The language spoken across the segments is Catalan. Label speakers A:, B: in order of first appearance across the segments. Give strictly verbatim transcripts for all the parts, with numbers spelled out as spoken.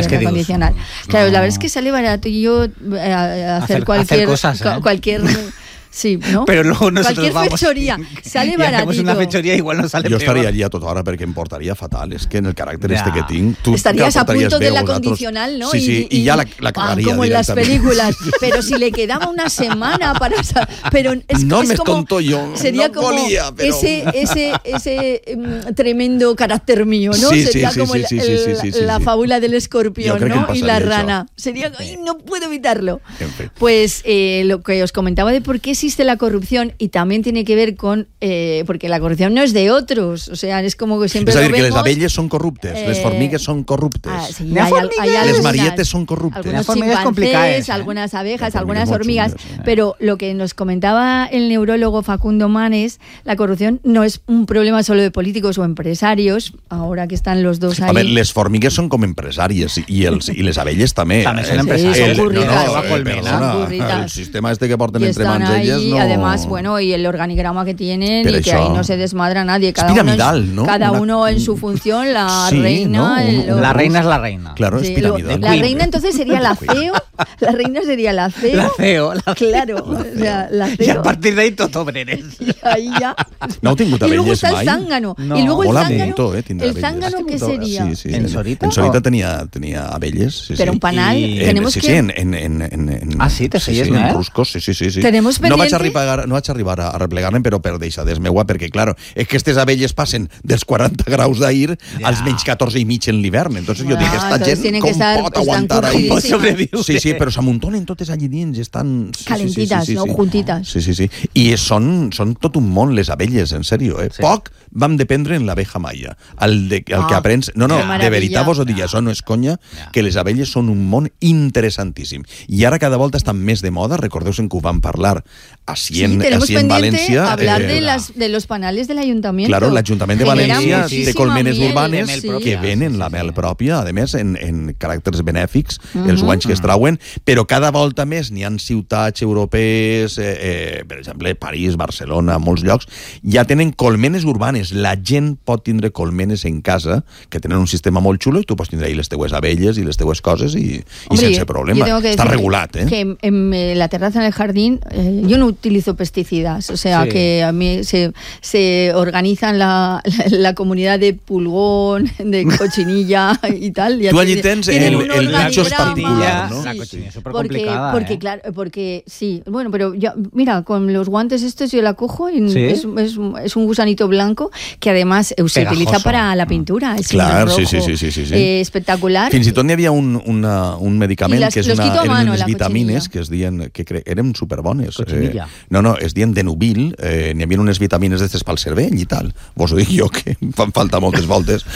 A: aire acondicionado. Claro, no. La verdad es que sale barato y yo eh, hacer, hacer cualquier...
B: Hacer cosas, ¿eh?
A: cualquier Sí, ¿no?
B: Però luego nosotros
A: Cualquier
B: vamos
A: fechoría sale baratito.
B: Hacemos una fechoría igual nos sale
C: jo
B: peor.
C: estaria allí a tota hora perquè em portaria fatal. És que en el caràcter ja. este que tinc... Tu
A: estarías a punto
C: de
A: la condicional, ¿no?
C: Sí, sí, y, y, y ya la, la cagaría.
A: Ah, como en las películas. Pero si le quedaba una semana para... Pero es,
C: no
A: es
C: me
A: como,
C: tonto yo.
A: Sería
C: no
A: como
C: volía, pero...
A: ese, ese, ese um, tremendo carácter mío, ¿no?
C: Sí,
A: sería
C: sí,
A: como
C: sí,
A: el,
C: sí, sí,
A: el,
C: sí, sí, sí,
A: la
C: sí.
A: fábula del escorpión, ¿no? Y la rana.
C: Eso.
A: Sería... Ay, no puedo evitarlo. En fin. Pues eh, lo que os comentaba de por qué existe la corrupción y también tiene que ver con... Eh, porque la corrupción no es de otros. O sea, es como que siempre
C: és a dir,
A: lo
C: que
A: vemos,
C: les abelles són corruptes, eh, les formigues són corruptes.
A: Ah, sí,
B: hay,
A: hay, hay
C: les marietes són corruptes.
A: Algunos
B: ¿eh?
A: chimpancés, algunas abejas, algunas hormigas.
C: Chungas, ¿eh?
A: Pero lo que nos comentaba el neurólogo Facundo Manes, la corrupción no es un problema solo de políticos o empresarios, ahora que están los dos ahí.
C: A ver, les formigues són com empresàries i, els, i les abelles també.
B: També
C: eh?
B: són empresàries.
A: Sí, son burritas.
C: No, no,
A: Son
C: perdona, el sistema este que porten
A: y
C: entre
A: están
C: mans
A: ahí,
C: elles no...
A: además, bueno, y el organigrama que tienen
C: Pero
A: y que
C: eso...
A: ahí no se desmadra nadie. Cada
C: es piramidal,
A: uno en,
C: ¿no?
A: Cada
C: Una...
A: uno en su función, la
C: sí,
A: reina...
C: ¿no?
A: el,
B: la reina es la reina.
C: Claro,
A: sí,
C: es piramidal.
A: Lo, la reina entonces sería la C E O. La reina sería la C E O.
B: La C E O. La
A: claro, la o sea, la C E O.
B: Y a partir de ahí todo obreres.
A: Y ahí ya.
C: No heu tingut
A: y luego
C: abelles
A: está
C: mai?
A: el zángano.
B: No.
A: Y luego el
C: Mola
A: zángano,
C: mucho, eh, tindre
A: el
C: abelles.
A: zángano ¿qué sería?
C: Sí, sí.
B: ¿En Sorita?
C: En Sorita tenía, tenía abelles. Sí,
A: Pero
C: sí.
A: un panal.
B: Y...
A: Tenemos
C: sí,
A: que...
C: sí, en, en, en, en, en...
B: Ah, sí? Te
C: sí,
B: feies
C: sí,
B: miel?
C: en ruscos, sí, sí, sí. sí.
A: Tenemos
C: no vaig
A: pendiente...
C: arribar, no vaig arribar a replegar-me, però per deixades meua, perquè, claro, és que aquestes abelles passen dels quaranta graus d'ahir
B: ja.
C: als menys catorze i mig en l'hivern. Entonces
A: Bueno,
C: jo dic, esta
A: entonces
C: gent
A: que
C: com
A: estar,
C: pot aguantar ahí?
B: Com pot sobreviure?
C: Sí, sí, però s'amuntonen totes allí dins, estan... Sí,
A: calentitas,
C: sí, sí, sí,
A: ¿no?
C: sí.
A: Juntitas.
C: Sí, sí, sí. I són, són tot un món, les abelles, en sèrio, eh?
B: Sí.
C: Poc vam dependre en l'abeja maia. El, de, el
A: Ah,
C: que aprens... No, no,
A: que
C: de
A: maravilla.
C: veritat vos ho dic, això no és conya, que les abelles són un món interessantíssim. I ara cada volta estan més de moda, recordeu-vos que ho vam parlar així en,
A: Sí, tenemos
C: així en
A: pendiente
C: València.
A: hablar
C: eh,
A: de, las, de los panales del ayuntamiento.
C: Claro, l'Ajuntament de
A: Genera
C: València
A: muchísima
C: té colmenes
A: miel,
C: urbanes
A: sí.
C: que venen la mel pròpia, a més, en, en caràcters benèfics,
A: Uh-huh.
C: els guanys que es trauen, però cada volta més n'hi ha ciutats europees, eh, eh, per exemple, París, Barcelona, molts llocs, ja tenen colmenes urbanes. La gent pot tindre colmenes en casa, que tenen un sistema molt xulo, i tu pots tindre ahí les teues abelles i les teues coses i,
A: Hombre,
C: i sense problema. Està regulat, ¿eh?
A: Que en, en la terraza, en el jardín, eh, yo no utilizo pesticidas, o sea,
B: sí.
A: que a mí se, se organizan la, la, la comunidad de pulgón, de cochinilla y tal.
C: Tú allí tens el, el nicho particular, ¿no?
B: La
A: Sí,
B: cochinilla es súper
A: porque,
B: complicada,
A: porque
B: ¿eh?
A: claro, porque sí, bueno, pero ya, mira, con los guantes estos yo la cojo y
B: ¿Sí?
A: es, es, es un gusanito blanco que además se
B: Pegajoso.
A: utiliza para la pintura, es
C: Clar,
A: un rojo,
C: sí, sí, sí, sí, sí, sí.
A: Eh, espectacular.
C: Fins i tot n'hi havia un, una, un medicament
A: I les-
C: que és
A: los
C: una,
A: quito a
C: eren
A: mano,
C: unes
A: la
C: vitamines
A: cochinilla.
C: que es dien, que cre... eren superbones.
B: Cochinilla.
C: Eh, no, no, es dien Denubil, eh, n'hi havia unes vitamines d'estes pel cervell i tal. Vos ho dic jo, que em fan falta moltes voltes.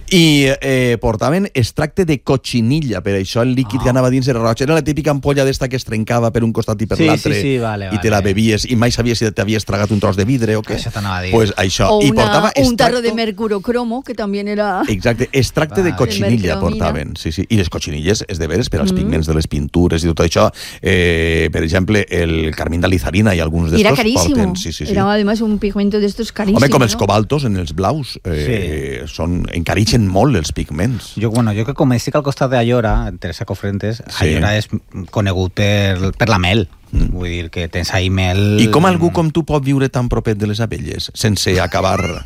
C: I eh, portaven extracte de cochinilla, per això el líquid que anava dins era roig. Era la típica ampolla d'esta que es trencava per un costat i per
B: Sí,
C: l'altre,
B: sí, sí, vale,
C: i te la
B: vale.
C: bevies, i mai sabies si t'havies tragat un tros de vidre o què.
B: Això t'anava a dir.
C: Pues això.
A: O
C: I
A: una-
C: portava
A: o un tarro de
C: extracto-
A: mercurocromo, que también era...
C: Exacte, extracte
B: Va.
C: de cochinilla
A: De mercromina.
C: portaven, sí, sí. I les cochinilles, és de veres, per als
A: Mm.
C: pigments de les pintures i tot això. Eh, per exemple, el carmín de lizarina i alguns
A: Y era
C: d'estos
A: carísimo.
C: porten. Sí, sí, sí.
A: Era además un pigmento de estos carísimos.
C: Home, com els
A: ¿no?
C: cobaltos en els blaus, eh, sí. són, encarixen molt els pigments.
B: Jo, bueno, jo que com estic al costat d'Allora, Teresa Cofrentes,
C: Sí.
B: Allora és conegut per, per la mel. Mm. Vull dir que tens ahí mel...
C: I com algú com tu pot viure tan propet de les abelles, sense acabar...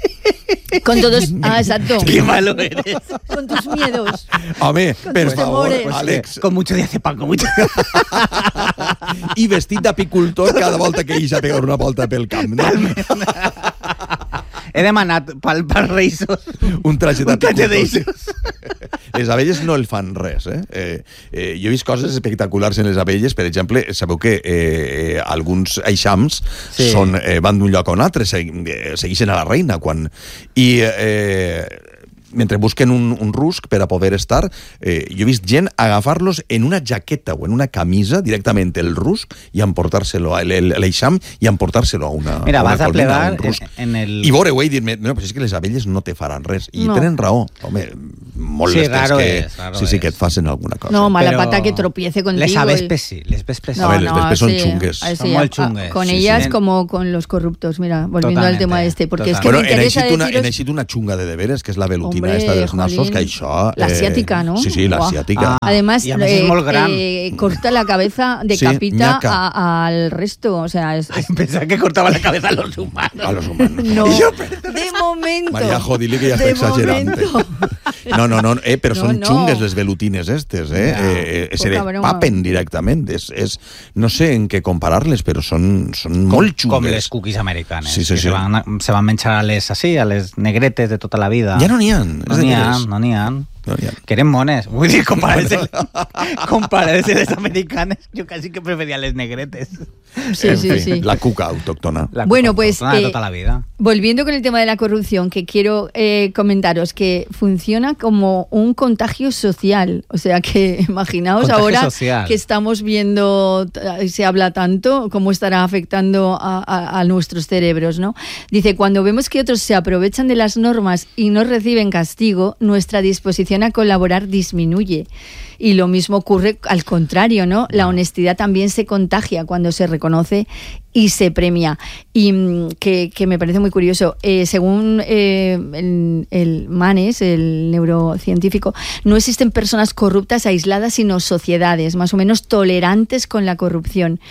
A: Con todos... Ah, exacto.
B: Qué malo eres.
A: Con tus miedos.
C: Home, per
A: tus
C: favor,
A: temores.
C: Àlex.
B: Con mucho diazepam, con mucho...
C: I vestit d'apicultor cada volta que ix a pegar una volta pel camp, no?
B: He demanat pel, pel Reisos
C: Un traje
B: un traje
C: d'apicultor.
B: d'eixos.
C: Les abelles no el fan res, eh? Eh, eh? Jo he vist coses espectaculars en les abelles. Per exemple, sabeu que eh, alguns eixams
B: Sí.
C: són, eh, van d'un lloc a un altre, segui, eh, segueixen a la reina. Quan... I... Eh, mentre busquen un, un rusc per a poder estar, eh, jo he vist gent agafar-los en una jaqueta o en una camisa, directament el rusc, i emportar-se-lo, l'eixam, i emportar-se-lo a una,
B: Mira,
C: a una
B: vas a
C: colmena,
B: plegar
C: un rusc.
B: en, en el...
C: I veure-ho i dir-me, no, però és que les abelles no te faran res. I
A: No.
C: tenen raó. Home, molt
B: Sí,
C: les tens
B: raro
C: que...
B: és, raro
C: sí, sí,
B: és.
C: que et facin alguna cosa.
A: No, mala
B: Però
A: pata que tropiece contigo.
B: Les
A: y-
B: avespes sí, les vespes sí.
C: A ver, les vespes son chungues.
A: ah,
B: Son
A: ah,
B: muy chungues,
A: Con
B: sí,
A: ellas
B: sí.
A: como con los corruptos. Mira, volviendo
B: Totalmente,
A: al tema este, porque es que
C: Bueno,
A: me
C: he
A: interesa
C: eixit una, he
A: deciros...
C: eixit una xunga de deberes, que és la velutina. velutina esta dels nassos, que això...
A: La asiática, ¿no?
C: Sí, sí, la asiática.
B: Ah,
A: Además,
B: y a veces
A: eh,
B: es muy gran.
A: eh, corta la cabeza, decapita a, al resto. O sea, es, es...
B: Pensaba que cortaba la cabeza a los humanos.
C: A los humanos.
A: No, de momento.
C: María Jodili, que ja està exagerant. No, no, no, eh, però no, són no. xungues les velutines estes, eh? No. eh, eh se papen directament. És, és, no sé en què comparar-les, però són, són com, molt xungues.
B: Com les cookies americanes,
C: sí, sí,
B: que
C: sí.
B: Se, van, se van menjar a les, así, a les negretes de tota la vida.
C: Ja no n'hi ha.
B: No n'hi ha, no n'hi ha.
C: No n'hi ha.
B: Que eren mones. Vull dir, comparar-se comparar-se les americanes, jo quasi que preferia les negretes.
A: Sí, sí,
C: fi,
A: sí.
C: La cuca autóctona.
A: La cuca bueno, pues
B: autóctona
A: eh,
B: de toda la vida.
A: Volviendo con el tema de la corrupción, que quiero eh, comentaros que funciona como un contagio social. O sea que imaginaos contagio ahora social. Que estamos viendo, se habla tanto, cómo estará afectando a, a, a nuestros cerebros, ¿no? Dice, cuando vemos que otros se aprovechan de las normas y no reciben castigo, nuestra disposición a colaborar disminuye. Y lo mismo ocurre al contrario, ¿no? La honestidad también se contagia cuando se reconoce y se premia. Y que, que me parece muy curioso. Eh, según eh, el, el Manes, el neurocientífico, no existen personas corruptas aisladas, sino sociedades más o menos tolerantes con la corrupción.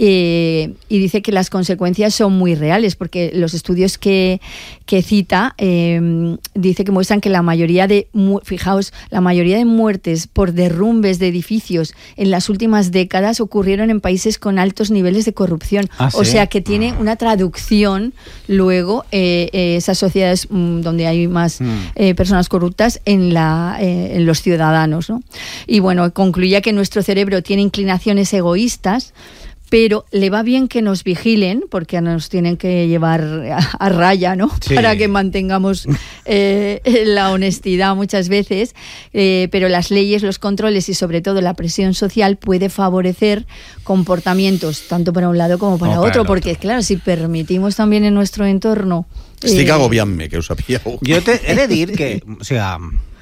A: Eh, y dice que las consecuencias son muy reales, porque los estudios que, que cita eh, dice que muestran que la mayoría de, fijaos, la mayoría de muertes por derrumbes de edificios en las últimas décadas ocurrieron en países con altos niveles de corrupción.
B: Ah, ¿sí?
A: O sea que tiene una traducción luego eh, eh, esas sociedades mm, donde hay más eh, personas corruptas en, la, eh, en los ciudadanos, ¿no? Y bueno, concluía que nuestro cerebro tiene inclinaciones egoístas, pero le va bien que nos vigilen, porque nos tienen que llevar a, a raya, ¿no? Sí. Para que mantengamos eh, la honestidad muchas veces, eh, pero las leyes, los controles y sobre todo la presión social puede favorecer comportamientos tanto para un lado como para no, otro, para porque otro. Claro, si permitimos también en nuestro entorno...
C: Estic
A: eh,
C: agobiant-me, que ho sabíeu.
B: Jo te, he de dir que, o sigui,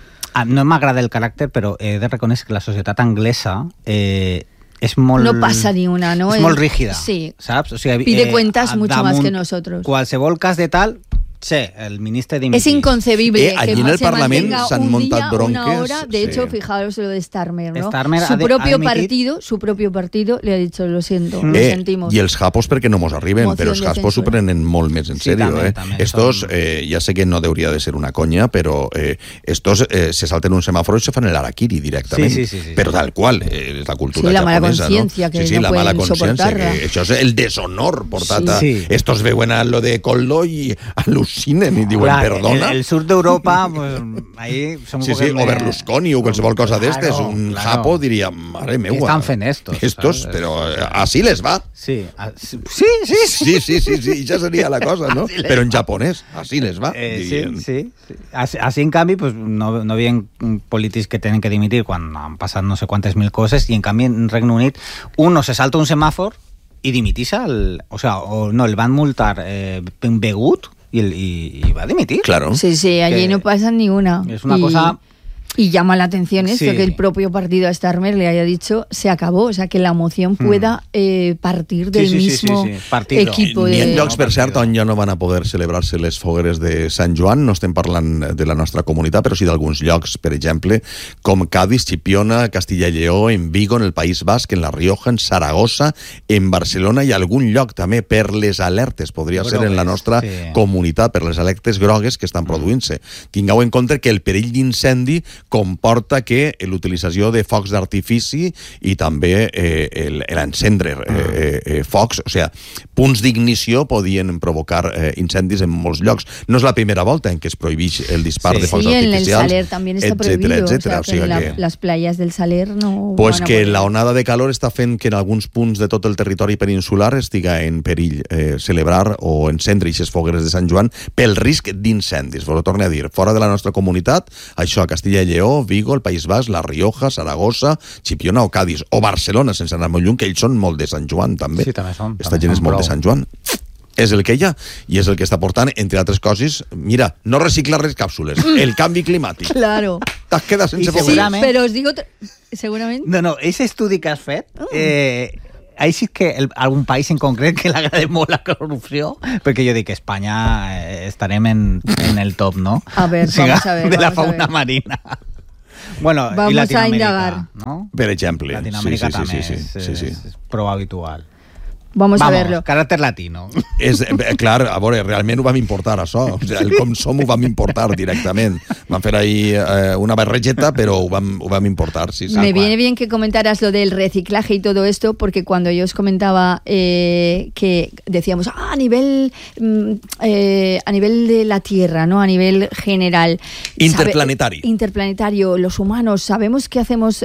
B: no m'agrada el caràcter, però he de reconèixer que la societat anglesa... Eh, es molt,
A: no pasa ni una, ¿no?
B: Es molt rígida,
A: sí.
B: ¿sabes? O sea,
A: pide
B: eh,
A: cuentas mucho más que nosotros.
B: Qualsevol cas de tal, sí, el ministre dimitís.
A: Es inconcebible
C: eh, allí
A: que
C: en el
A: se
C: Parlament s'han montat bronques.
A: Una hora, de
C: sí.
A: hecho, fijaros lo de Starmer, ¿no?
B: Starmer
A: su
B: ha de,
A: propio
B: ha
A: partido, su propio partido le ha dicho, lo siento, mm. lo
C: eh,
A: sentimos.
C: I els japos perquè no mos arriben, Moción però els japos s'ho prenen molt més en sí, serio, també, eh? També, estos, son... eh, ja sé que no hauria de ser una conya, però eh, estos eh, se salten un semàforo i se fan el harakiri directament.
B: Sí, sí, sí, sí.
C: Però tal qual, eh, és la cultura
A: sí, la
C: japonesa,
A: mala consciencia,
C: no?
A: que
C: sí, sí,
A: no
C: la mala
A: pueden
C: consciència,
A: soportarla.
C: que això és el deshonor portat a...
B: Sí.
C: Estos veuen a lo de Coldo i al·lucinen i diuen,
B: Clar,
C: perdona?
B: El, el sur d'Europa, pues, ahí som
C: sí,
B: un
C: sí,
B: poc
C: o Berlusconi o qualsevol cosa
B: claro,
C: d'estes, un
B: claro.
C: japo diria, mare meua.
B: Estan fent estos.
C: Estos,
B: ¿sabes?
C: però así les va.
B: Sí, sí, sí.
C: Sí, sí, sí, sí, ja seria la cosa, ¿no? Però en japonès, así les va.
B: Eh, sí, sí, sí. Así, así, en canvi, pues, no, no havien polítics que tenen que dimitir quan han passat no sé quantes mil coses, i en canvi en Regne Unit uno se salta un semàfor i dimitís el... O sea, o no, el van multar eh, begut y, el, y, y va a dimitir.
C: Claro.
A: Sí, sí, allí
B: que
A: no pasa ni una.
B: Es una
A: y,
B: cosa...
A: Y llama la atención esto,
B: sí.
A: que el propio partido a Starmer le haya dicho se acabó, o sea, que la moción pueda mm. eh, partir del
B: sí, sí,
A: mismo
B: sí, sí, sí.
A: equipo.
C: Ni
A: de...
C: en llocs, per cert, on ja no van a poder celebrar-se les fogueres de Sant Joan, no estem parlant de la nostra comunitat, però sí d'alguns llocs, per exemple, com Cádiz, Chipiona, Castilla y Lleó, en Vigo, en el País Basc, en La Rioja, en Saragossa, en Barcelona i algun lloc també per les alertes, podria grogues, ser en la nostra sí. comunitat, per les alertes grogues que estan produint-se. Tingueu en compte que el perill d'incendi comporta que l'utilització de focs d'artifici i també eh, l'encendre eh, eh, focs, o sigui, punts d'ignició podien provocar eh, incendis en molts llocs. No és la primera volta en què es prohibeix el dispar
B: sí.
C: de focs
A: sí,
C: artificials.
A: Sí, en el Saler també està prohibido,
C: etcétera,
A: o sea, que, o sea, que la, les playas del Saler no...
C: Pues que la onada de calor està fent que en alguns punts de tot el territori peninsular estiga en perill eh, celebrar o encendre aquestes fogueres de Sant Joan pel risc d'incendis. Vos ho torno a dir, fora de la nostra comunitat, això a Castilla y Lleó, Vigo, el País Basc, La Rioja, Saragossa, Chipiona o Cádiz, o Barcelona, sense anar molt lluny, que ells són molt de Sant Joan, també.
B: Sí, també són.
C: Esta
B: també
C: gent és molt
B: prou.
C: de Sant Joan. És el que hi ha, i és el que està portant, entre altres coses, mira, no reciclar les càpsules, el canvi climàtic.
A: Claro.
C: T'has quedat sense
A: sí,
C: foguera.
A: però us dic... Segurament...
B: No, no, ese estudi que has fet... Eh, ahí sí que el, algun país en concret que l'agrada molt la corrupció, perquè jo dic que Espanya eh, estarem en, en el top, no?
A: A ver,
B: o sigui,
A: vamos a ver.
B: de la
A: vamos
B: fauna
A: a ver.
B: marina. Bueno,
A: vamos
B: i Latinoamèrica,
A: a indagar.
B: ¿no?
C: Per exemple.
B: Latinoamèrica
C: sí, sí,
B: també
C: sí, sí, sí,
B: és,
C: sí, sí.
B: és, és prou habitual.
A: Vamos,
B: Vamos
A: a verlo.
B: Caràcter latino.
C: És, eh, clar, a veure, realment ho vam importar, això. O sigui, el com som ho vam importar directament. Vam fer ahí eh, una barregeta, però ho vam, ho vam importar, sí, sí.
A: Me viene bien que comentaras lo del reciclaje y todo esto, porque cuando yo os comentaba eh, que decíamos, ah, a nivel eh, a nivel de la Tierra, ¿no? A nivel general.
C: Interplanetario.
A: Sabe, interplanetario, los humanos, sabemos que hacemos,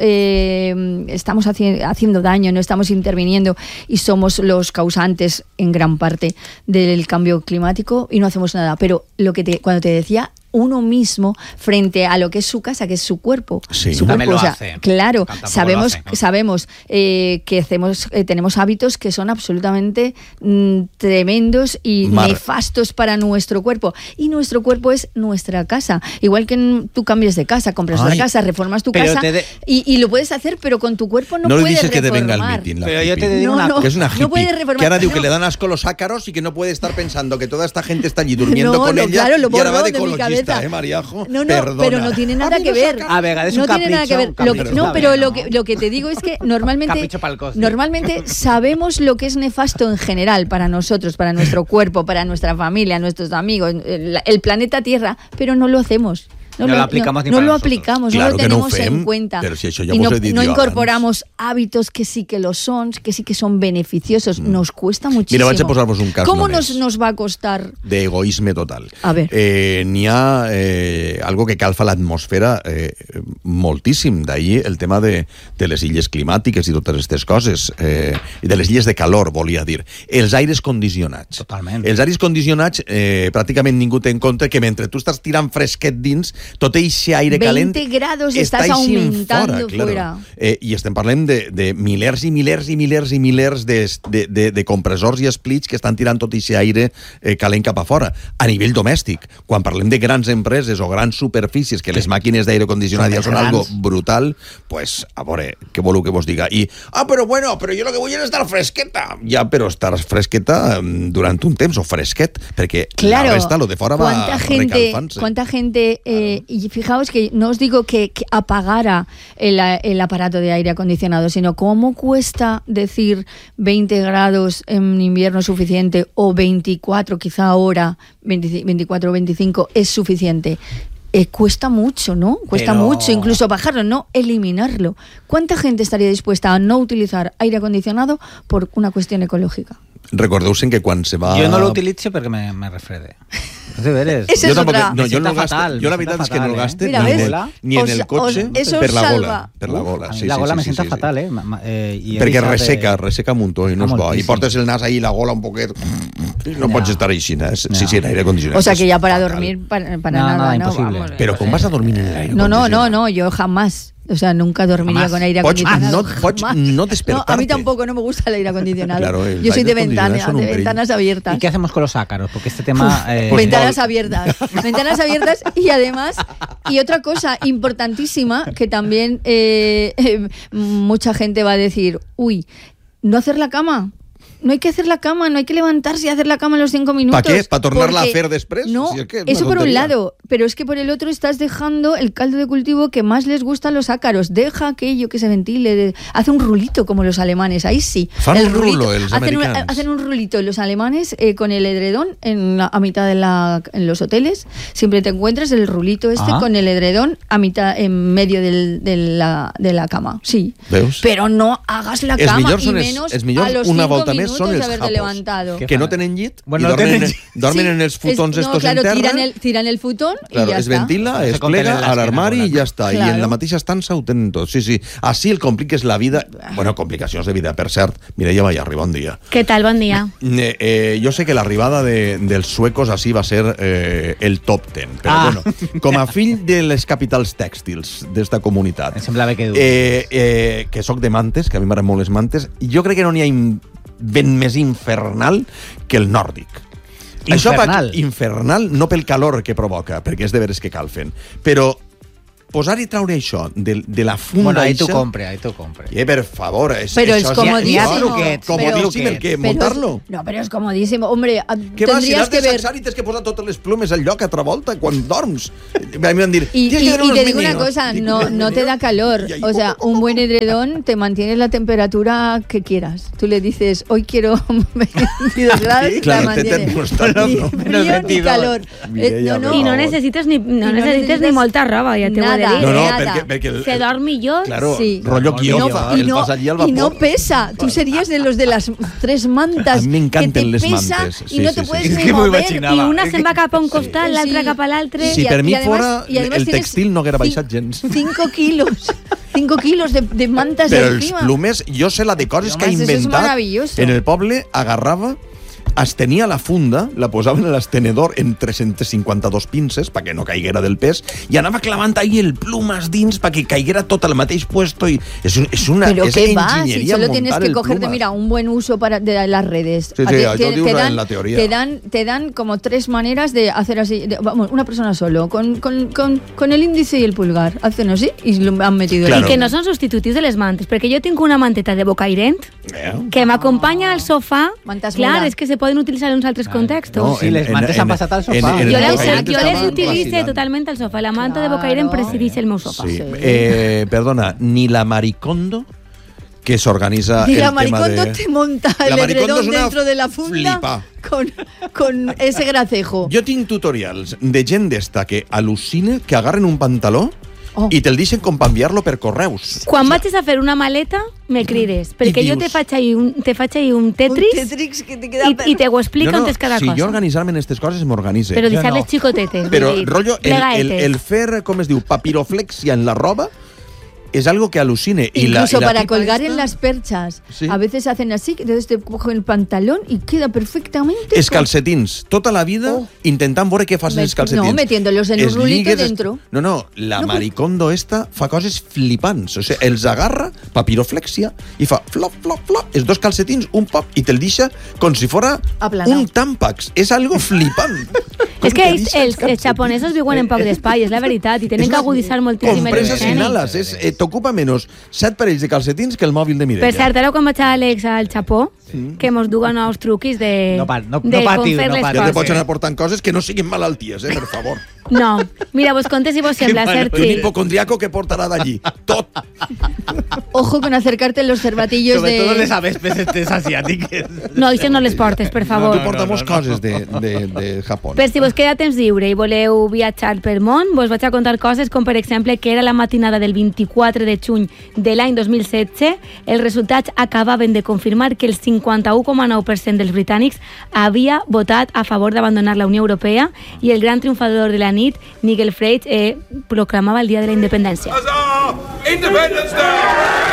A: eh, estamos haci- haciendo daño, no estamos interviniendo y somos los causantes en gran parte del cambio climático y no hacemos nada. Pero lo que te, cuando te decía, uno mismo frente a lo que es su casa, que es su cuerpo.
C: Sí.
A: Su
B: También
A: cuerpo,
B: lo
A: o sea,
B: hace.
A: claro,
B: Tampoco
A: sabemos,
B: lo hace, ¿no?
A: sabemos eh, que hacemos, eh, tenemos hábitos que son absolutamente mm, tremendos y
C: Mar.
A: nefastos para nuestro cuerpo. Y nuestro cuerpo es nuestra casa. Igual que en, tú cambias de casa, compras
C: Ay,
A: la casa, reformas tu
B: pero
A: casa
B: te de-
A: y, y lo puedes hacer, pero con tu cuerpo no,
C: No le
A: puedes
C: dices que te venga el
A: reformar.
C: mitin, la
B: Pero yo
C: hippie.
B: te digo
A: No,
B: una
A: no.
B: cosa.
C: Que es una
A: No
C: hippie,
A: puedes reformar.
C: que ahora diu
A: No.
C: que le dan asco los ácaros y que no puede estar pensando que toda esta gente está allí durmiendo
A: No,
C: con
A: no,
C: ella
A: claro, lo
C: y ahora va
A: borro
C: de
A: de mi
C: ecologista,
A: cabeza.
C: ¿eh, Mariajo?
A: No, no,
C: Perdona.
A: pero no tiene nada
C: A mí
A: que
C: los
A: ver.
C: ácaros-
B: A vegades
A: no
B: un
A: tiene nada que ver.
B: capricho,
A: Lo que-
B: capricho
A: no,
B: está
A: pero
B: bien,
A: lo
B: ¿no?
A: que, lo que te digo es que normalmente,
B: Capricho pa'l coste.
A: normalmente sabemos lo que es nefasto en general para nosotros, para nuestro cuerpo, para nuestra familia, nuestros amigos, el, el planeta Tierra, pero no lo hacemos.
B: No lo aplicamos ni
A: no
B: para
A: lo
B: nosotros.
A: aplicamos,
C: Claro
A: no lo
C: que no ho
A: tenemos
C: fem,
A: en cuenta.
C: però si això ja
A: y
C: vos
A: no,
C: he dit
A: no
C: jo
A: incorporamos hábitos que sí que lo son, que sí que son beneficiosos. Nos cuesta muchísimo.
C: Mira, vaig a posar-vos un cas
A: ¿Cómo
C: només.
A: nos, nos va a costar?
C: D'egoisme total.
A: A ver.
C: Eh, N'hi ha eh, algo que calfa l'atmosfera eh, moltíssim. D'ahir el tema de, de les illes climàtiques i totes aquestes coses. Eh, I de les illes de calor, volia dir. Els aires condicionats.
B: Totalment.
C: Els aires condicionats, eh, pràcticament ningú té en compte que mentre tu estàs tirant fresquet dins, tot eixe aire calent
A: veinte grados
C: està
A: estás
C: eixint
A: aumentando
C: fora, claro.
A: fuera.
C: Eh, I estem parlant de, de milers i milers i milers i milers de, de, de, de compressors i splits que estan tirant tot aquest aire eh, calent cap a fora. A nivell domèstic, quan parlem de grans empreses o grans superfícies, que les màquines d'aire condicionat ja són algo brutal, pues, a veure, què voleu que vos diga? I, ah, però bueno, però jo lo que vull és estar fresqueta. Ja, però estar fresqueta mm, durant un temps, o fresquet, perquè
A: Claro,
C: la resta, lo de fora va
A: ¿cuánta gente,
C: recalfant-se.
A: cuánta gente eh, y fijaos que no os digo que, que apagara el, el aparato de aire acondicionado, sino cómo cuesta decir veinte grados en invierno es suficiente o veinticuatro, quizá ahora veinticuatro o veinticinco es suficiente. Eh, cuesta mucho, ¿no? Cuesta
B: Pero-
A: mucho incluso bajarlo, no eliminarlo. ¿Cuánta gente estaría dispuesta a no utilizar aire acondicionado por una cuestión ecológica?
C: Recordeu-se que quan se va...
B: Jo no l'utilitzo perquè me, me refrede. De veres.
A: Esa
C: jo
A: es
C: tampoc,
A: otra.
C: no,
B: Me
C: jo no
B: sienta
C: el gasto,
B: fatal,
C: jo la
B: me
C: veritat
B: sienta
C: és que no el
B: fatal,
C: gaste
B: eh?
A: Mira,
C: ni, en
A: ¿ves?
C: el, ni en
A: Os-
C: el cotxe
A: os- eso
C: per la
A: salva.
C: gola. Per la
B: Uf,
C: gola.
B: a mi
C: Sí,
B: la
C: sí,
B: gola
C: sí,
B: me
C: sí,
B: sienta
C: sí,
B: fatal,
C: sí.
B: eh? Ma- ma- eh i he
C: Perquè
B: deixat de-
C: resseca, resseca un muntó i no és bo. I
B: moltíssim.
C: portes el nas ahí, la gola un poquet... No
B: Ja.
C: pots estar així, eh? Sí,
B: Ja.
C: sí, en aire condicionat.
A: O sea que
C: és
A: ya para
C: fatal.
A: dormir para, para
B: No,
A: nada,
B: nada,
A: ¿no?
B: imposible.
A: Vamos,
C: Però com vas a dormir en l'aire
A: No, no, no,
C: condicionat?
A: no, yo jamás. O sea, nunca dormiría
B: Jamás.
A: con aire
C: Pots-
A: acondicionado.
C: no- pots
A: jamás.
C: no
A: No, a
C: despertarte.
A: mí tampoco, no me gusta el aire acondicionado.
C: Claro, el
A: yo soy de
C: aire acondicionado
A: ventanas,
C: son un
A: de
C: perill.
A: ventanas abiertas.
B: ¿Y qué hacemos con los ácaros? Porque este tema... eh,
C: Pues
A: Ventanas
C: vol-
A: abiertas. Ventanas abiertas y además, y otra cosa importantísima que también eh, eh, mucha gente va a decir, uy, no hacer la cama. No hay que hacer la cama, no hay que levantarse y hacer la cama en los cinco minutos.
C: ¿Pa qué? ¿Pa tornar-la a
A: porque-
C: fer després?
A: No,
C: Si es que es una
A: eso por un
C: tontería.
A: lado, pero es que por el otro estás dejando el caldo de cultivo que más les gusta a los ácaros. Deja aquello que se ventile, de- hace un rulito como los alemanes, ahí sí.
C: Fan
A: el
C: un rulo, els
A: hacen, un,
C: americans.
A: hacen un rulito los alemanes eh, con el edredón en la- a mitad de la, en los hoteles. Siempre te encuentras el rulito este
B: Ah.
A: con el edredón a mitad, en medio del- de, la, de la cama. Sí.
C: Veus?
A: Pero no hagas la
C: Els
A: cama
C: millors
A: y
C: són els-
A: menos
C: els millors
A: a los
C: una
A: cinco
C: volta més
A: minutos
C: són
A: de
C: els
A: haberte
C: japos.
A: levantado.
B: Què
C: Que no
B: fan?
C: tenen llit
B: Bueno,
C: i
B: no
C: dormen,
B: tenen
C: en,
B: llit.
C: dormen
A: Sí,
C: en els futons
A: es- no,
C: estos
A: claro,
C: en terra.
A: tiran el, tiran el futón
C: Claro,
A: y ya
C: es
A: está.
C: ventila,
B: Se
C: es
B: contenen
C: plega
B: l'esquena
C: a l'armari
B: con
C: i ja està. I
A: Claro.
C: en la mateixa estança ho tenen tot. Sí, sí. Així el compliques la vida... Bueno, complicacions de vida, per cert. Mireia vaig arribar un dia.
D: ¿Qué tal? Buen día.
C: Eh, eh, jo sé que l'arribada de, dels suecos així va ser eh, el top ten, però
B: Ah.
C: bueno, com a fill de les capitals tèxtils d'esta comunitat,
B: Em semblava que...
C: eh, eh, que sóc de Mantes, que a mi m'agraden molt les Mantes, jo crec que no n'hi ha in- vent més infernal que el nòrdic. Això
B: Infernal.
C: pa, infernal, no pel calor que provoca, perquè és de veres que calfen, però posar i traure això de, de la funda...
B: Bueno, ahí
C: eixa,
B: tu compre, ahí tu compre.
C: Eh, per favor, es,
A: pero
C: eso
A: es comodísimo.
C: truquets, comodíssim el que montar-lo.
A: No, pero es comodísimo. Hombre,
C: Què vas, si
A: tendrías
C: has
A: que
C: de
A: ver...
C: sacsar i tens que posar totes les plumes al lloc a altra volta quan dorms. A mi van dir,
A: Y, y,
C: tienes que ver
A: y
C: unos
A: te digo una
C: meninos.
A: cosa,
C: Dic,
A: no,
C: "Unos
A: no te da
C: meninos".
A: calor.
C: Y ahí,
A: O sea,
C: po, po, po,
A: un buen
C: po.
A: edredón te mantiene la temperatura que quieras. Tú le dices, hoy quiero veintidós grados,
C: Sí, claro,
A: la
C: te
A: mantiene.
C: termostat,
A: Ni
C: no?
A: frío ni calor.
C: Mireia,
A: Eh, no,
C: per
D: I no
C: favor.
D: necessites ni, no
A: no
D: necessites
A: necessites
D: ni molta roba, ja t'ho he de
A: nada.
D: dir.
C: No, no,
A: Nada.
C: perquè, perquè el,
D: Se dorm millor.
C: Claro,
A: Sí.
C: rollo
B: No,
C: guió,
B: no,
C: fa,
A: y
C: el
A: no,
C: pas allí al
A: y
C: vapor.
A: no pesa. Tú serías de los de las tres mantas.
C: A mi m'encanten
A: que te
C: les
A: pesa
C: mantes.
A: y
C: Sí,
A: no
C: sí,
A: te
C: sí.
A: puedes
B: Es
A: ni
B: que m'ho
A: mover.
B: imaginava.
D: I una se'n va cap a un costat, l'altra
A: Sí.
D: cap a l'altre.
C: Si
A: Y-
C: per
A: y
C: mi
A: además-
C: fora,
A: y además
C: el
A: tienes
C: textil no haguera
A: cin-
C: baixat gens.
A: Cinco kilos. Cinco kilos de, de mantas
C: Però els
A: encima.
C: plumes, jo sé la de coses que ha
A: Además, eso es
C: inventat.
A: maravilloso.
C: En el poble agarrava, estenia la funda, la posaven en l'estenedor en tres-centes cinquanta-dos pinces perquè no caiguera del pes i anava clavant ahí el plumas dins perquè caiguera tot al mateix puesto i és, un, és una
A: Pero
C: és
A: qué va, si
C: enginyeria
A: solo
C: muntar
A: tienes que
C: el
A: cogerte,
C: plumas.
A: mira, un buen uso para de las redes.
C: Sí,
A: A
C: sí,
A: ti-
C: això
A: te,
C: dius
A: te
C: en
A: dan,
C: la teoria.
A: te dan, te dan como tres maneras de hacer así. de- vamos, una persona solo, con, con, con, con el índice y el pulgar. Hacen así y lo han metido
C: Claro.
D: I que no són substitutius de les mantes, perquè jo tinc una manteta de bocairent
C: Eh?
D: que m'acompanya al sofà.
A: Mantes
D: Clar,
A: mola.
D: és que se poden utilitzar en uns altres contextos.
B: Sí, les mantes han passat al sofà.
D: jo les,
C: Bocairent
D: jo
C: estaven
D: les utilitzo
C: vacilant.
D: totalment al sofà. La manta de bocairent
A: Claro.
D: presideix el meu sofà.
C: Sí.
A: Sí.
C: Eh, perdona, ni la Maricondo que s'organitza
A: Y
C: el
A: la
C: tema
A: maricondo
C: de...
A: te monta
C: La
A: el
C: maricondo
A: edredón
C: es una
A: dentro de la funda
C: flipa.
A: con, con ese gracejo.
C: Jo tinc tutorials de gent d'esta que al·lucina que agarren un pantaló
A: Oh.
C: i te'l deixen com per enviar-lo per correus.
D: Quan vagis a fer una maleta, me crides, perquè jo
C: dius-
D: te faig ahí un, te faig ahí un Tetris,
A: Un Tetris que te queda
D: i, i te ho explica on és cada
C: si
D: cosa.
C: jo organitzar-me en aquestes coses m'organitze.
D: Però
B: Jo
D: deixar-les
B: no.
D: xicotetes. vull
C: Però,
D: dir,
C: rotllo, el, el,
D: plegaetes.
C: el fer, com es diu, papiroflexia en la roba és algo que al·lucine. I la,
A: Incluso
C: i la
A: para
C: tipa
A: colgar
C: esta,
A: en las perchas.
C: Sí.
A: A veces hacen así, que entonces te cogen el pantalón y queda perfectamente.
C: Els
A: con-
C: calcetins, tota la vida
A: Oh.
C: intentant veure què fas amb
A: Met-
C: els calcetins.
A: no, metiéndolos en un
C: Els
A: rulito
C: lligues,
A: dentro.
C: No, no, la
A: No,
C: maricondo esta fa coses flipants. O sigui, els agarra, papiroflexia, i fa flop, flop, flop, els dos calcetins, un pop, i te'l deixa com si fora
A: Aplanat.
C: un tampax. És algo flipant.
D: És que
C: Com
D: ells,
C: deixa
D: els, els
C: calcetins?
D: japonesos viuen en poc d'espai, és la veritat, i tenen que aguditzar moltíssim el
C: Compreses sin
D: higiene.
C: alas. És, eh, t'ocupa menys set parells de calcetins que el mòbil de Mireia.
D: Per cert, ara quan vaig a l'Àlex al Japó, que mos duga nous truquis de,
B: No pa- no-
D: de
B: no
D: com
B: patiu,
D: fer
B: no
D: les
B: patiu.
C: Ja te
D: coses.
C: pots anar portant coses que no siguin malalties, eh, per favor.
D: No, mira, vos contes si vos sembla,
C: Un
D: Sergi.
C: hipocondriaco que portarà d'allí. Tot.
A: Ojo con acercarte los cervatillos
B: Sobre
A: de...
B: todo les avespes estes asiàtiques.
D: No, això no les portes, per favor.
C: Tu porta moltes coses de, de, de Japó.
D: Per si vos queda temps lliure i voleu viatjar per món, vos vaig a contar coses com, per exemple, que era la matinada del vint-i-quatre de juny de l'any dos mil setze, els resultats acabaven de confirmar que el cinquanta-u coma nou per cent dels britànics havia votat a favor d'abandonar la Unió Europea i el gran triomfador de la nit, Nigel Farage, eh, proclamava el Dia de la Independència.
E: Independence Day!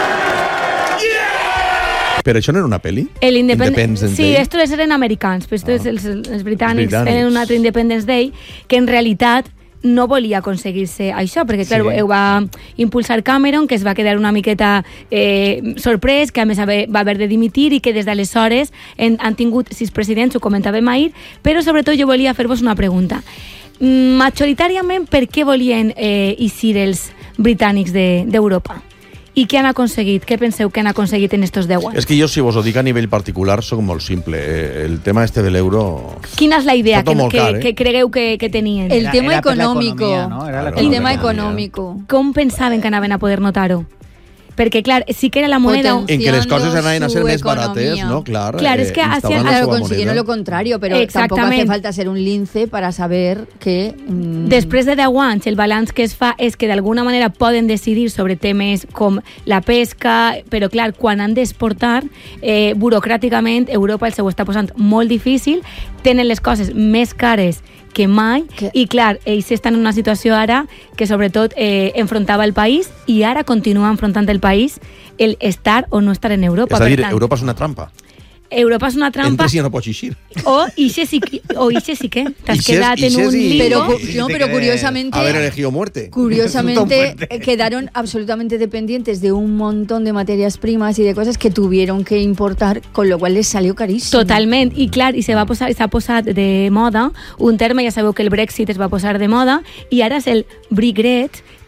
C: Però això no era una pel·li?
D: El Independ-
C: Independence
D: sí,
C: Day?
D: estos eren americans, però estos,
C: Ah.
D: els, els britànics
C: Britànics.
D: tenen un altre Independence Day que en realitat no volia aconseguir-se això, perquè clar,
B: Sí.
D: ho va impulsar Cameron, que es va quedar una miqueta eh, sorprès, que a més va haver de dimitir i que des d'aleshores han, han tingut sis presidents, ho comentàvem ahir, però sobretot jo volia fer-vos una pregunta. Mm, Majoritàriament, per què volien eh, eixir els britànics de- d'Europa? I què han aconseguit? Què penseu que han aconseguit en estos deu anys?
C: És que jo, si vos ho dic a nivell particular, soc molt simple. Eh, El tema este de l'euro...
D: Quina és la idea
C: Està tot
D: que,
C: molt
D: que,
C: car, eh?
D: que cregueu que, que tenien?
A: El
B: Era-
A: tema
B: era per la
A: económico.
B: economía, ¿no? Era la
A: El
C: economía.
A: tema económico.
D: Com pensaven que anaven a poder notar-ho? Perquè, clar, sí que era la moneda...
A: Poten-
C: En que les coses
A: Financiando
C: anaven a ser
A: su
C: més barates,
A: economía.
C: no? Clar,
D: Claro, es que hacían-
C: instaurant la
A: Claro,
C: seva
A: consiguieron
C: moneda.
A: lo contrario, pero tampoco hace
D: Exactamente.
A: falta ser un lince para saber que... mm,
D: Després de deu anys, el balanç que es fa és que d'alguna manera poden decidir sobre temes com la pesca, però clar, quan han d'exportar, eh, burocràticament Europa el seu està posant molt difícil, tenen les coses més cares que mai,
A: Que-
D: i clar, ells estan en una situació ara que sobretot eh, enfrontava el país i ara continua enfrontant el país el estar o no estar en Europa.
C: És a
D: Per
C: dir,
D: tant,
C: Europa és una trampa.
D: Europa és una trampa.
C: Entres i ja no pots eixir.
D: O ixe sí que, o ixe sí que t'has
C: Ixes-
D: quedat en
C: ixes
D: un
C: i-
D: limbo.
A: Pero, cu-
B: Sí,
A: no,
B: te
A: pero
B: quedé-
A: curiosamente...
C: Haber elegido muerte.
A: Curiosamente
B: fuerte.
A: eh, quedaron absolutamente dependientes de un montón de materias primas y de cosas que tuvieron que importar, con lo cual les salió carísimo.
D: Totalment, i clar, i se va posar, s'ha posat de moda un terme, ja sabeu que el Brexit es va posar de moda, i ara és el Brexit,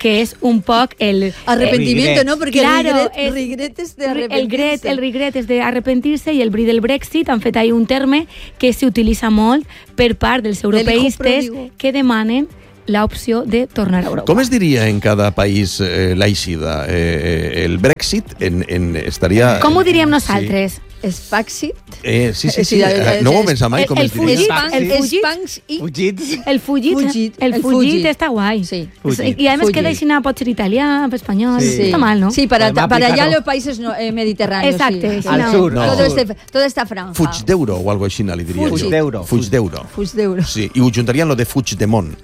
D: que és un poc el...
A: Arrepentimiento,
B: eh,
A: ¿no? Porque
D: claro,
A: regret,
D: es,
A: regret és de
D: el regret, el regret és d'arrepentir-se i el bri del Brexit han fet ahí un terme que s'utilitza molt per part dels europeistes que demanen l'opció de tornar a Europa.
C: Com es diria en cada país eh, l'eixida? Eh, el Brexit en, en estaria...
D: Com ho diríem nosaltres?
C: Sí.
A: Spaxit?
C: Eh, sí, sí, sí. Eh, no ho he pensat mai com
D: el
C: es diria.
D: fugit, el fugit,
B: Fugits.
D: el fugit,
A: Fugit,
D: el
A: el
D: fugit
A: fugit.
D: està guai.
A: Sí.
B: Fugit.
D: I a més
A: Fugit.
D: queda així, pot ser italià, espanyol,
B: Sí.
D: està mal, ¿no?
A: Sí, para,
B: Podem
A: para allá
B: aplicar-ho.
A: los países no, eh, mediterráneos.
D: Exacte,
A: sí.
D: sí,
B: Al
D: no.
B: sur, no.
A: Todo este, toda esta franja.
C: Fuig d'euro o algo així, li diria
A: Fuig
C: jo.
B: d'euro.
C: Fuig d'euro.
A: Fuig d'euro.
C: Sí, i ho juntarien lo de Fuig de Mont.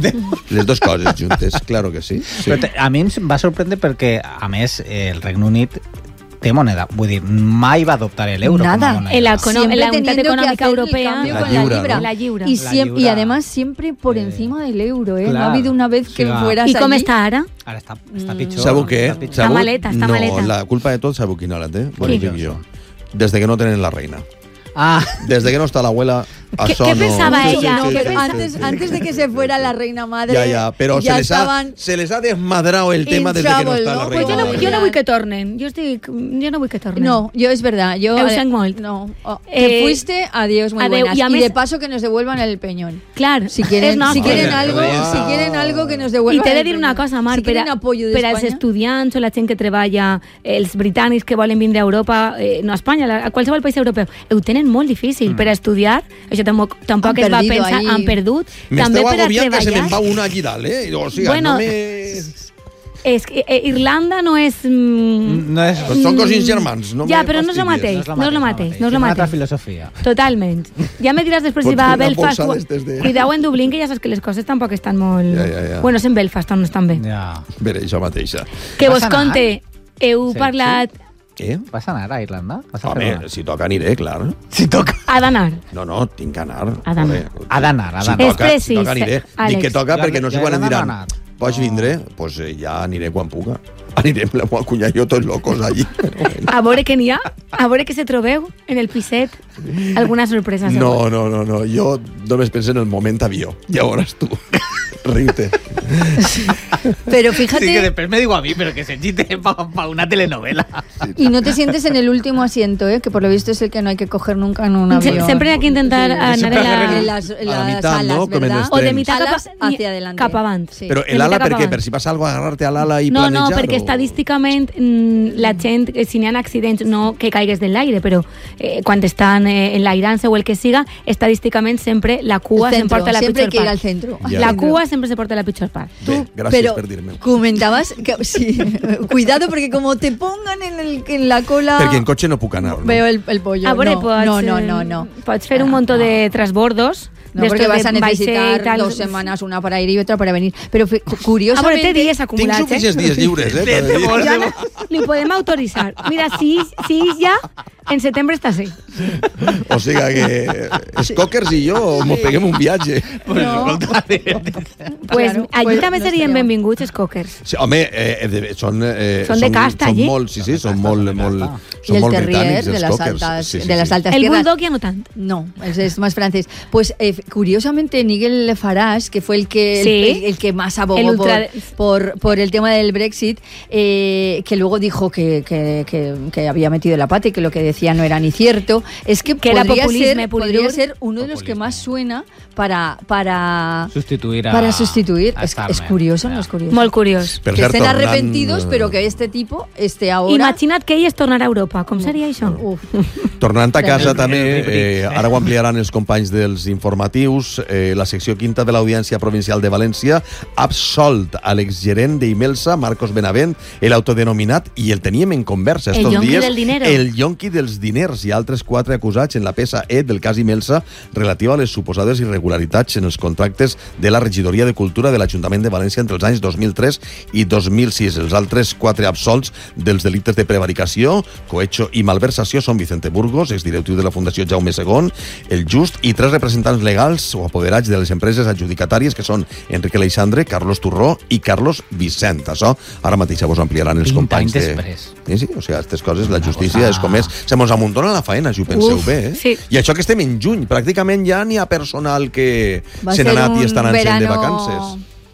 C: Les dues coses juntes, claro que sí. sí.
B: Però te, a mi em va sorprendre perquè, a més, eh, el Regne Unit té moneda. Vull dir, mai va adoptar l'euro
A: Nada.
B: com a moneda.
D: En la, econo- en la Unitat
A: teniendo que
D: Econòmica
A: hacer el
D: Europea,
A: cambio
C: La
A: con
C: lliura,
A: la libra.
C: ¿no?
D: La lliura.
A: Y,
B: La
A: siem- y
B: lliura.
A: además siempre por
B: Eh,
A: encima del euro, ¿eh? No
B: claro.
A: ha habido una vez que
B: Sí, va.
A: fueras
D: I com
A: allí.
D: està ara?
B: Ara està, està pitjor.
C: Sabeu què?
B: Està pitjor.
C: Sabeu?
D: maleta, està
C: no,
D: maleta.
C: la culpa de tot sabeu quina la té? Bueno,
D: Qui?
C: dic jo. Des de que no tenen la reina.
B: Ah,
C: Des de que no està l'abuela,
D: ¿Qué-
C: això
D: qué
C: no...
D: pensaba
C: Sí, sí,
D: ella?
C: sí,
A: No,
C: sí,
A: pero
C: sí,
A: antes,
C: sí.
A: antes de que se fuera la reina madre,
C: Ja, ja, però
A: ya
C: se, les ha,
A: estaban...
C: se les ha desmadrado el tema
A: in
C: des de que no
A: trouble,
C: està la
A: ¿no?
C: reina.
D: Pues jo no,
A: Bueno,
D: jo no
A: ja.
D: vull que tornen. Jo estic... Jo no vull que tornen.
A: No, yo es verdad. Yo,
D: Eu sent molt.
A: No. Oh,
D: Eh,
A: te fuiste, adiós, muy
D: adeu.
A: buenas.
D: Y
A: Y,
D: a més-
A: de paso que nos devuelvan el peñón.
D: Clar,
A: Si
D: és
A: quieren,
D: nostre.
A: si quieren
C: Oye,
A: algo,
C: oye.
A: si quieren algo que nos
D: I
A: devuelvan
D: t'he de
A: el
D: dir una
A: peñón.
D: cosa, Marc,
A: si
D: per,
A: quieren
D: a,
A: apoyo de
D: per als
A: España,
D: estudiants o la gent que treballa, els britànics que volen vindre a Europa, eh, no a Espanya, a, a qualsevol país europeu, ho tenen molt difícil mm. per a estudiar, això tampoc, tampoc
A: Han
D: es va
A: perdido
D: pensar,
A: ahí.
D: han perdut, també
C: M'esteu
D: per a
C: agobiant que se me'n
D: treballar.
C: va una allí dalt, eh? O sigui,
D: Bueno,
C: no me...
D: És que eh, Irlanda no és... Mm,
B: no és...
C: Però són cosins germans, no
D: ja,
C: me
D: però no és el
C: fastidies.
D: mateix, no és el mateix, no és el
B: Té una altra
D: mateix.
B: filosofia.
D: Totalment. Ja me diràs després si
C: Pot
D: va a
C: fer una
D: Belfast.
C: bolsa
D: o-
C: d'estes de-
D: Cuidao en Dublín, que ja saps que les coses tampoc estan molt...
C: Ja, ja, ja.
D: Bueno, és en Belfast, on no estan bé.
B: Ja.
C: Bé, això mateixa.
D: Que
B: Vas
D: vos
B: anar?
D: conte, heu
B: Sí,
D: parlat...
C: Eh?
B: Vas anar a Irlanda? Vas a fer
C: Home,
B: una?
C: si toca aniré, clar.
B: Si toca.
D: Ha d'anar.
C: No, no, tinc que anar.
D: Ha d'anar.
C: Joder.
B: Ha d'anar, ha
C: Si
B: d'anar.
D: És
C: toca, si
D: precís,
C: toca aniré.
D: Àlex.
C: Dic que toca
B: Jo-
C: perquè no sé
B: jo
C: quan em
B: he
C: diran
B: demanat.
C: pots
B: No.
C: vindre? Doncs pues, eh, ja aniré quan puga. Aniré amb la meva cunyada i jo tots locos allí.
D: A veure què n'hi ha, a veure què se trobeu en el piset. Alguna sorpresa. segur.
C: No, no, no, no. Jo només penso en el moment avió. Ja veuràs tu. Ríete.
A: Pero fíjate,
B: Sí, que después me digo a mí, pero que se chiste para pa una telenovela.
A: y no te sientes en el último asiento, ¿eh? Que por lo visto es el que no hay que coger nunca en un
D: Se-
A: avión.
D: Sempre hay que intentar
A: Sí.
D: anar en
C: Sempre
D: la...
C: agarren
A: En las, en
C: a la
A: las
C: mitad,
A: alas,
C: ¿no? Com en
A: ¿verdad?
C: els
D: O de
C: trens.
D: mitad cap,
A: Alas
D: a,
A: hacia adelante.
D: cap avant.
A: Sí.
C: Però
D: De
C: l'ala
D: mitad
C: per
D: cap
C: què?
D: avant.
C: Per si passa alguna cosa, agarrar-te a l'ala i
D: No,
C: planejar?
D: no, perquè
C: o...
D: estadísticament mm, la gent, eh, si n'hi ha accidents, no que caigues de l'aire, però eh, quan estan eh, enlairant-se o el que siga, estadísticament sempre la cua
A: El
D: se
A: centro,
D: porta la
A: siempre hay
D: pitjor
A: que ir al
D: part.
A: centro.
C: Ya.
D: La cua sempre se porta la pitjor part.
C: Bé, gràcies
A: Pero
C: per dir-me.
A: comentabas que sí, cuidado porque como te pongan en, el, en la cola
C: Perquè en cotxe no puc anar, no?
A: veo el, el pollo.
D: A veure,
A: no,
D: pots,
A: no, no,
D: eh,
A: no, no.
D: pots fer un montón de transbordos.
A: No,
D: d'estos
A: porque vas a
D: de vaixell i
A: necesitar
D: tal.
A: dos semanas, una para ir y otra para venir. Pero fi- cu-
D: A veure,
A: curiosamente...
D: té dies
C: Tinc
D: acumulats, eh?
C: suficients dies lliures, eh? cada dia.
D: Ja no, li podem autoritzar. Mira, si, si ja, en setembre està sí.
C: O sigui que els cockers i jo mos peguem un viatge.
B: Pues
A: No.
B: escolta,
D: Pues
A: Claro,
D: allí
A: pues
D: també
A: no
D: serien
A: estaria.
D: benvinguts els cockers.
C: Sí, home, eh, de, són... Eh,
D: Són de casta,
C: són
D: allí?
C: molt, sí, sí, són molt, molt,
A: Y
C: són
A: el
C: molt
A: terrier
C: britànics,
A: de
C: els
A: las
C: cockers.
A: altas,
C: Sí, sí,
A: de las
C: sí.
A: altas
D: El
A: tierras.
D: bulldog ja no tant.
A: No, ese es más francés. Pues eh, curiosamente Nigel Farage, que fue el que
D: Sí.
A: el, el que más abogó
D: El ultra-
A: por, por, por el tema del Brexit, eh, que luego dijo que, que, que, que había metido la pata y que lo que decía no era ni cierto, es que,
D: Que era
A: podría,
D: populisme
A: ser,
D: puro y
A: podría
D: duro.
A: ser uno de los que
B: Populismo.
A: más suena para para
B: Sustituir a...
A: para sustituir.
B: a
A: Es,
B: Starmer.
A: es curioso,
B: Ya.
A: ¿no es curioso?
D: Molt curiós.
C: Per
A: que
C: cert,
A: estén
C: tornant,
A: arrepentidos,
C: eh,
A: pero que este tipo esté ahora...
D: Imagina't que ell es tornarà a Europa. Com seria això?
A: Uf.
C: Tornant a casa
B: El-
C: també,
B: el híbrid.
C: eh, ara ho ampliaran els companys dels informatius, eh, la secció quinta de l'Audiència Provincial de València ha absolt a l'exgerent d'Imelsa, Marcos Benavent, el autodenominat, i el teníem en conversa
D: El
C: estos
D: yonqui
C: dies,
D: del dinero.
C: el yonqui dels diners i altres quatre acusats en la peça E del cas Imelsa relativa a les suposades irregularitats en els contractes de la regidoria de Cultura de l'Ajuntament de València entre els anys dos mil tres i dos mil sis. Els altres quatre absolts dels delictes de prevaricació, cohecho i malversació són Vicente Burgos, exdirectiu de la Fundació Jaume segon, el Just, i tres representants legals o apoderats de les empreses adjudicatàries que són Enrique Aleixandre, Carlos Turró i Carlos Vicent. Això ara mateix vos ampliaran els
B: Vint
C: companys
B: anys
C: de...
B: després.
C: Sí, sí, o sigui, aquestes coses, la
B: Una
C: justícia
B: cosa-
C: és com és. Se mos amuntona la faena, si ho penseu
D: Uf,
C: bé, eh?
D: sí.
C: I això que estem en juny, pràcticament ja n'hi ha personal que
A: Va
C: se n'ha
A: ser
C: anat i
A: un
C: estan anant de
A: verano-
C: vacances.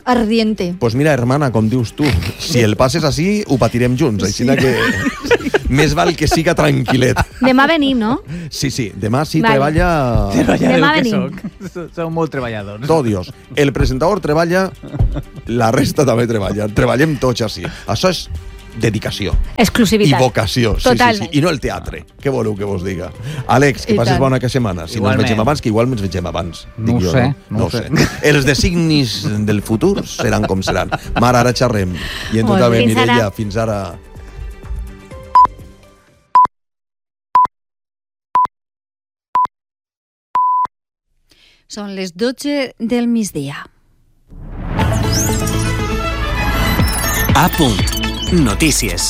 A: ardiente.
C: Pues mira, hermana, com dius tu, si el passes així, ho patirem junts, així sí. que més val que siga tranquil·let.
D: Demà venim, no?
C: Sí, sí, demà sí
D: vale.
C: treballa...
D: Demà venim.
B: Sou molt treballadors.
C: Tot Dios. El presentador treballa, la resta també treballa. Treballem tots així. Això és dedicació.
D: Exclusivitat.
C: I vocació. Sí, sí, sí. I no el teatre. Què voleu que vos diga? Àlex, que I passes tant. bona setmana. Si igualment. no ens vegem abans, que igual ens vegem abans.
B: No ho
C: jo,
B: sé.
C: No,
B: no
C: ho sé. sé. Els designis del futur seran com seran. Mar, ara xerrem. I en tot també, Mireia, fins ara.
A: Són les dotze del migdia.
F: A punt. Notícies.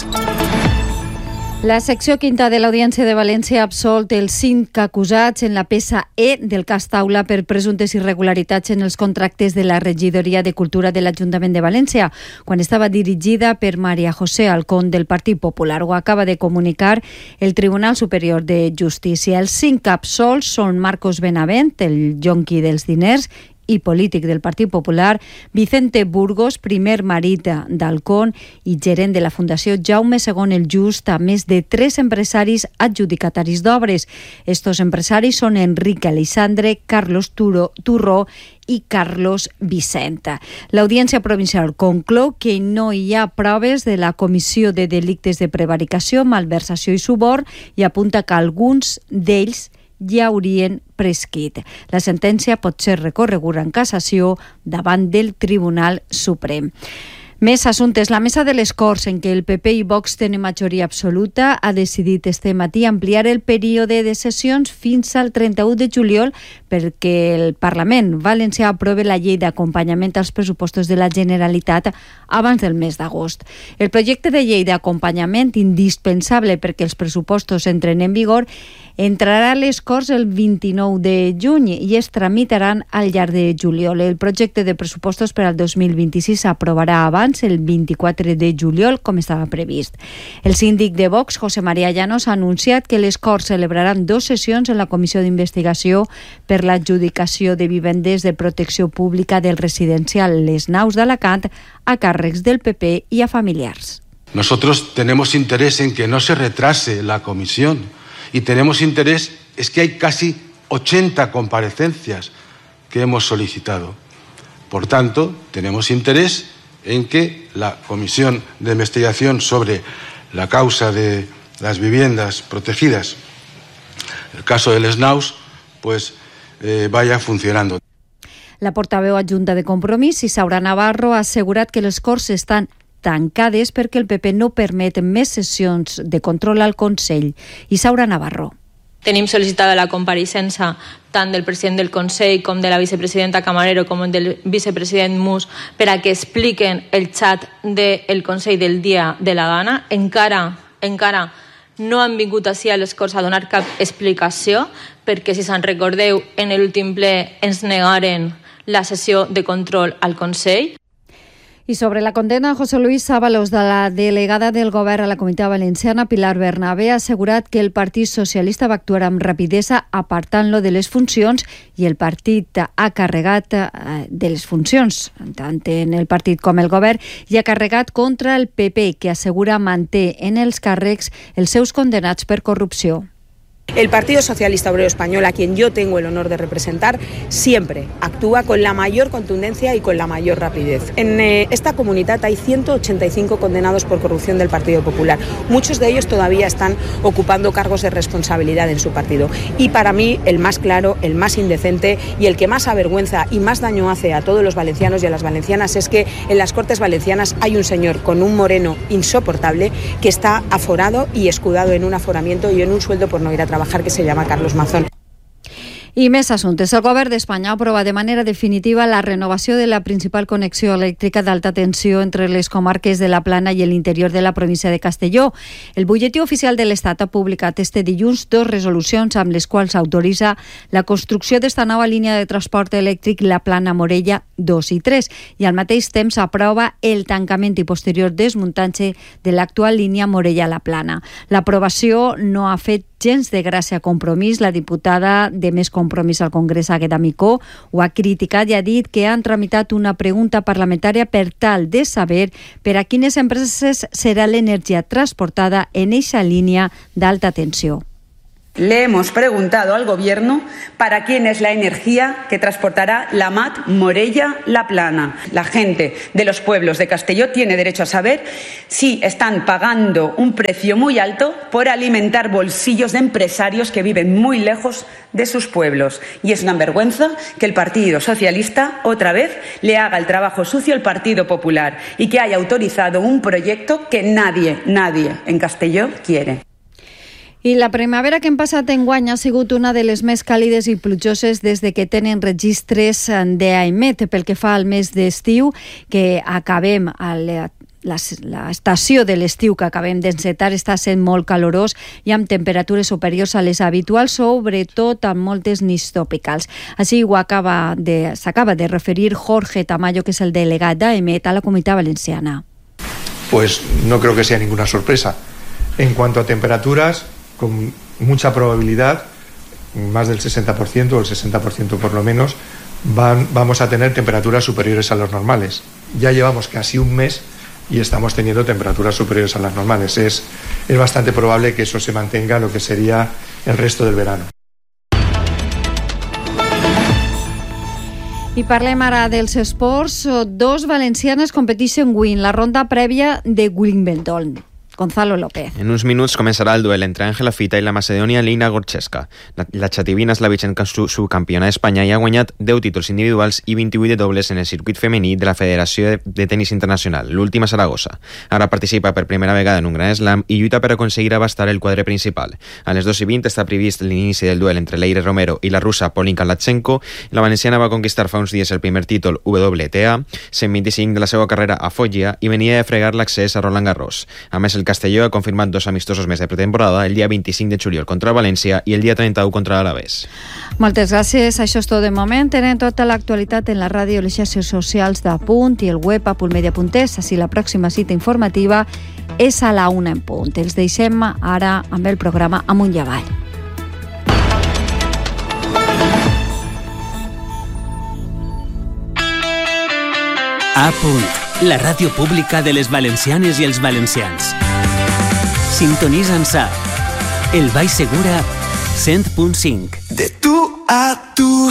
A: La secció quinta de l'Audiència de València ha absolt els cinc acusats en la peça E del cas Taula per presumptes irregularitats en els contractes de la Regidoria de Cultura de l'Ajuntament de València, quan estava dirigida per Maria José Alcón del Partit Popular. Ho acaba de comunicar el Tribunal Superior de Justícia. Els cinc absolts són Marcos Benavent, el jonqui dels diners, i polític del Partit Popular, Vicente Burgos, primer marit d'Alcón i gerent de la Fundació Jaume segon el Just, a més de tres empresaris adjudicataris d'obres. Estos empresaris són Enric Aleixandre, Carlos Turo, Turró i Carlos Vicenta. L'Audiència Provincial conclou que no hi ha proves de la comissió de delictes de prevaricació, malversació i suborn i apunta que alguns d'ells ja haurien prescrit. La sentència pot ser recorreguda en cassació davant del Tribunal Suprem. Més assumptes. La Mesa de les Corts, en què el P P i Vox tenen majoria absoluta, ha decidit este matí ampliar el període de sessions fins al trenta-u de juliol perquè el Parlament valencià aprove la llei d'acompanyament als pressupostos de la Generalitat abans del mes d'agost. El projecte de llei d'acompanyament, indispensable perquè els pressupostos entren en vigor, entrarà a les Corts el vint-i-nou de juny i es tramitaran al llarg de juliol. El projecte de pressupostos per al dos mil vint-i-sis s'aprovarà abans, el vint-i-quatre de juliol, com estava previst. El síndic de Vox, José María Llanos, ha anunciat que les Corts celebraran dos sessions en la Comissió d'Investigació per l'adjudicació de vivendes de protecció pública del residencial Les Naus d'Alacant a càrrecs del P P y a familiars.
E: Nosotros tenemos interés en que no se retrase la comisión y tenemos interés, es que hay casi ochenta comparecencias que hemos solicitado. Por tanto, tenemos interés en que la comisión de investigación sobre la causa de las viviendas protegidas, el caso de Les Naus, pues eh, vaya funcionando.
A: La portaveu adjunta de Compromís, Isaura Navarro, ha assegurat que les Corts estan tancades perquè el P P no permet més sessions de control al Consell. Isaura Navarro.
G: Tenim sol·licitada la compareixença tant del president del Consell com de la vicepresidenta Camarero com del vicepresident Mus per a que expliquen el xat del Consell del dia de la gana. Encara, encara no han vingut així a les Corts a donar cap explicació perquè, si se'n recordeu, en l'últim ple ens negaren la sessió de control al Consell.
A: I sobre la condena, José Luis Ábalos, de la delegada del govern a la Comunitat Valenciana, Pilar Bernabé, ha assegurat que el Partit Socialista va actuar amb rapidesa apartant-lo de les funcions i el partit ha carregat de les funcions, tant en el partit com el govern, i ha carregat contra el P P, que assegura manté en els càrrecs els seus condenats per corrupció.
H: El Partido Socialista Obrero Español, a quien yo tengo el honor de representar, siempre actúa con la mayor contundencia y con la mayor rapidez. En eh, esta comunidad hay ciento ochenta y cinco condenados por corrupción del Partido Popular. Muchos de ellos todavía están ocupando cargos de responsabilidad en su partido. Y para mí, el más claro, el más indecente y el que más avergüenza y más daño hace a todos los valencianos y a las valencianas es que en las Cortes Valencianas hay un señor con un moreno insoportable que está aforado y escudado en un aforamiento y en un sueldo por no ir a trabajar, que se llama Carlos Mazón.
A: I més assumptes. El govern d'Espanya ha aprovat de manera definitiva la renovació de la principal connexió elèctrica d'alta tensió entre les comarques de la Plana i l'interior de la província de Castelló. El butlletí oficial de l'Estat ha publicat este dilluns dos resolucions amb les quals autoritza la construcció d'esta nova línia de transport elèctric La Plana-Morella
I: dos i tres i al mateix temps aprova el tancament i posterior desmuntatge de l'actual línia Morella-La Plana. L'aprovació no ha fet gens de gràcia a Compromís. La diputada de Més Compromís al Congrés, Àgueda Micó, ho ha criticat i ha dit que han tramitat una pregunta parlamentària per tal de saber per a quines empreses serà l'energia transportada en eixa línea d'alta tensió.
J: Le hemos preguntado al Gobierno para quién es la energía que transportará la M A T Morella-La Plana. La gente de los pueblos de Castelló tiene derecho a saber si están pagando un precio muy alto por alimentar bolsillos de empresarios que viven muy lejos de sus pueblos. Y es una vergüenza que el Partido Socialista otra vez le haga el trabajo sucio al Partido Popular y que haya autorizado un proyecto que nadie, nadie en Castelló quiere.
I: I la primavera que hem passat enguany ha sigut una de les més càlides i plujoses des de que tenen registres d'AEMET. Pel que fa al mes d'estiu, que acabem a la l'estació de l'estiu que acabem d'encetar està sent molt calorós i amb temperatures superiors a les habituals, sobretot amb moltes nits tropicals. Així ho acaba de, s'acaba de referir Jorge Tamayo, que és el delegat d'AEMET a la Comunitat Valenciana.
K: Pues no creo que sea ninguna sorpresa. En cuanto a temperaturas, con mucha probabilidad, más del sesenta por ciento o el sesenta por ciento por lo menos, van, vamos a tener temperaturas superiores a las normales. Ya llevamos casi un mes y estamos teniendo temperaturas superiores a las normales. Es, es bastante probable que eso se mantenga lo que sería el resto del verano.
I: I parlem ara dels esports. Dos valencianes competeixen avui en la ronda prèvia de Wimbledon. Gonzalo López.
L: En uns minuts començarà el duel entre Ángela Fita i la macedònia Lina Gorcheska. La, la xativina és la vigent subcampiona d'Espanya i ha guanyat deu títols individuals i vint-i-vuit de dobles en el circuit femení de la Federació de, de Tenis Internacional, l'última a Saragossa. Ara participa per primera vegada en un gran slam i lluita per aconseguir abastar el quadre principal. A les dos i vint està previst l'inici del duel entre Leire Romero i la russa Polina Latchenko. La valenciana va conquistar fa uns dies el primer títol W T A, cent vint-i-cinc de la seva carrera a Foggia, i venia de fregar l'accés a Roland Garros. A més, el Castelló ha confirmat dos amistosos més de pretemporada, el dia vint-i-cinc de juliol contra el València i el dia trenta-u contra l'Alavés.
I: Moltes gràcies, això és tot de moment. Tenen tota l'actualitat en la ràdio, les xarxes socials d'Apunt i el web apuntmedia punt es. Així la pròxima cita informativa és a la una en punt. Els deixem ara amb el programa Amunt i Avall.
F: A Punt, la ràdio pública de les valencianes i els valencians. Sintonitza'ns a El Baix Segura cent punt cinc.
M: De tu a tu.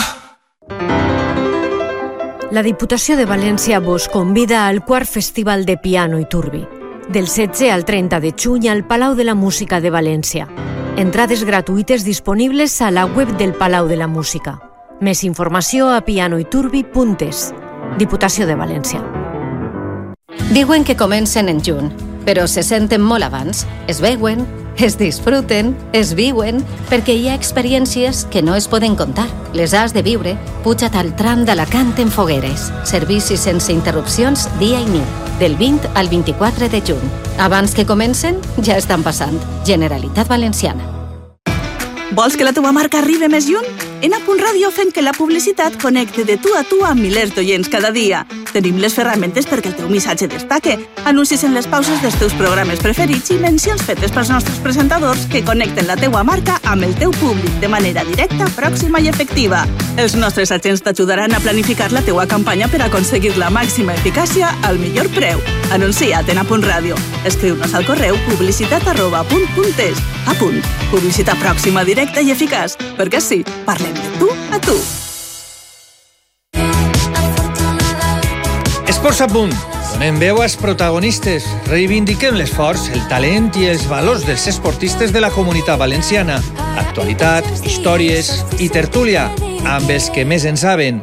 N: La Diputació de València vos convida al quart Festival de Piano i Turbi, del setze al trenta de juny al Palau de la Música de València. Entrades gratuïtes disponibles a la web del Palau de la Música. Més informació a pianoiturbi punt es. Diputació de València.
O: Diuen que comencen en juny, però se senten molt abans. Es veuen, es disfruten, es viuen, perquè hi ha experiències que no es poden contar. Les has de viure. Puja't al tram d'Alacant en Fogueres. Servicis sense interrupcions dia i nit, del vint al vint-i-quatre de juny. Abans que comencen, ja estan passant. Generalitat Valenciana.
P: Vols que la teva marca arribi més lluny? En A Punt Ràdio fem que la publicitat connecte de tu a tu amb milers d'oients cada dia. Tenim les ferramentes perquè el teu missatge destaque, anuncis en les pauses dels teus programes preferits i mencions fetes pels nostres presentadors que connecten la teua marca amb el teu públic de manera directa, pròxima i efectiva. Els nostres agents t'ajudaran a planificar la teua campanya per aconseguir la màxima eficàcia al millor preu. Anuncia't en A Punt Ràdio. Escriu-nos al correu publicitat arroba apunt punt es. A Punt. Publicitat pròxima, directa i eficaç. Perquè sí, parlem de tu a tu.
Q: Esports a Punt. Donem veu als protagonistes. Reivindiquem l'esforç, el talent i els valors dels esportistes de la Comunitat Valenciana. Actualitat, històries i tertúlia amb els que més en saben.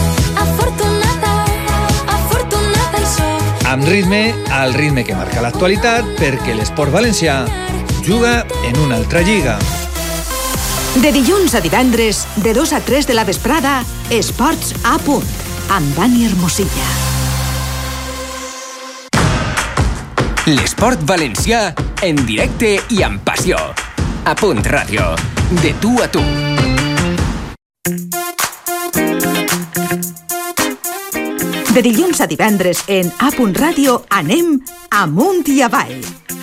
Q: Amb ritme, al ritme que marca l'actualitat, perquè l'esport valencià juga en una altra lliga.
R: De dilluns a divendres, de dos a tres de la vesprada, Esports a Punt, amb Dani Hermosilla.
S: L'esport valencià en directe i amb passió. A Punt Ràdio, de tu a tu.
R: De dilluns a divendres en A Ràdio anem amunt i avall.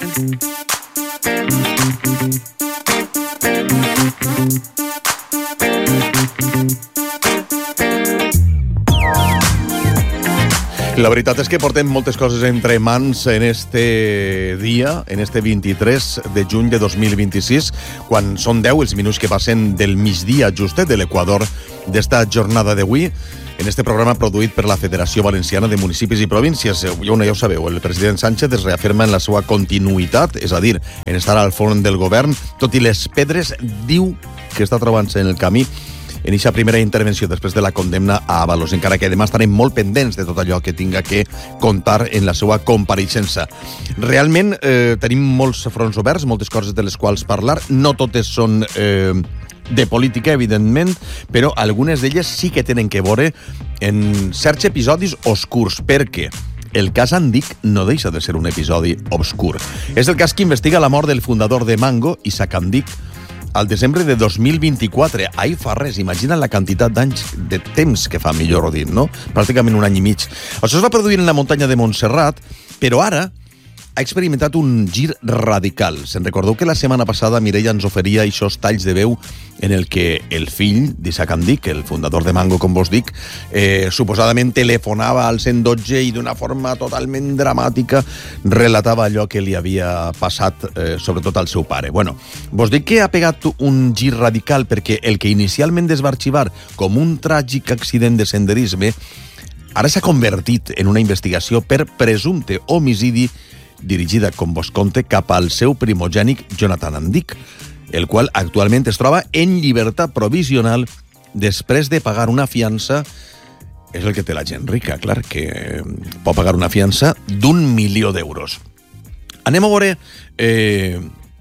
C: La veritat és que portem moltes coses entre mans en este dia, en este vint-i-tres de juny de dos mil vint-i-sis, quan són deu els minuts que passen del migdia justet de l'Equador d'esta jornada d'avui, en este programa produït per la Federació Valenciana de Municipis i Províncies. Ja ho sabeu, el president Sánchez es reafirma en la seva continuïtat, és a dir, en estar al front del govern, tot i les pedres, diu que està trobant-se en el camí en aquesta primera intervenció després de la condemna a Ábalos, encara que demà estarem molt pendents de tot allò que tinga que contar en la seva compareixença. Realment eh, tenim molts fronts oberts, moltes coses de les quals parlar, no totes són eh, de política, evidentment, però algunes d'elles sí que tenen que veure en certs episodis oscurs, perquè el cas Andic no deixa de ser un episodi obscur. És el cas que investiga la mort del fundador de Mango, Isaac Andic, al desembre de dos mil vint-i-quatre. Ahir fa res, imagina la quantitat d'anys de temps que fa, millor dit, no? Pràcticament un any i mig. Això es va produir en la muntanya de Montserrat, però ara ha experimentat un gir radical. Se'n recordeu que la setmana passada Mireia ens oferia aquests talls de veu en el que el fill d'Isaac Andic, el fundador de Mango, com vos dic, eh, suposadament telefonava al cent dotze i d'una forma totalment dramàtica relatava allò que li havia passat, eh, sobretot al seu pare. Bueno, vos dic que ha pegat un gir radical perquè el que inicialment es va arxivar com un tràgic accident de senderisme ara s'ha convertit en una investigació per presumpte homicidi dirigida, com vos conte, cap al seu primogènic Jonathan Andic, el qual actualment es troba en llibertat provisional després de pagar una fiança. És el que té la gent rica, clar, que pot pagar una fiança d'un milió d'euros. Anem a veure eh,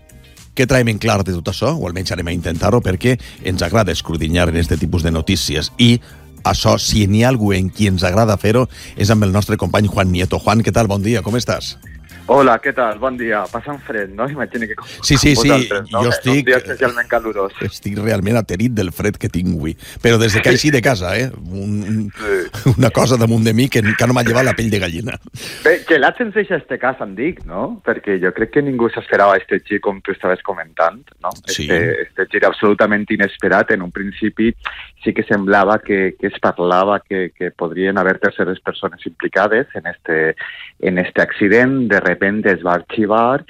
C: què traiem en clar de tot això, o almenys anem a intentar-ho, perquè ens agrada escrudinyar en aquest tipus de notícies, i això, si n'hi ha algú en qui ens agrada fer-ho, és amb el nostre company Juan Nieto. Juan, què tal? Bon dia, com estàs?
T: Hola, què tal? Bon dia. Passant fred, no? Imagina que com,
C: sí, sí,
T: com vosaltres,
C: sí.
T: No?
C: Jo estic...
T: Un dia especialment calorós.
C: Estic realment aterit del fred que tinc avui. Però des de que així de casa, eh? Un, sí. Una cosa damunt de mi que, que no m'ha llevat la pell de gallina.
T: Bé, gelat sense este cas, em dic, no? Perquè jo crec que ningú s'esperava este gir, com tu estaves comentant, no?
C: Sí.
T: Este, este gir absolutament inesperat. En un principi sí que semblava que, que es parlava que, que podrien haver terceres persones implicades en este, en este accident. De repente es va arxivar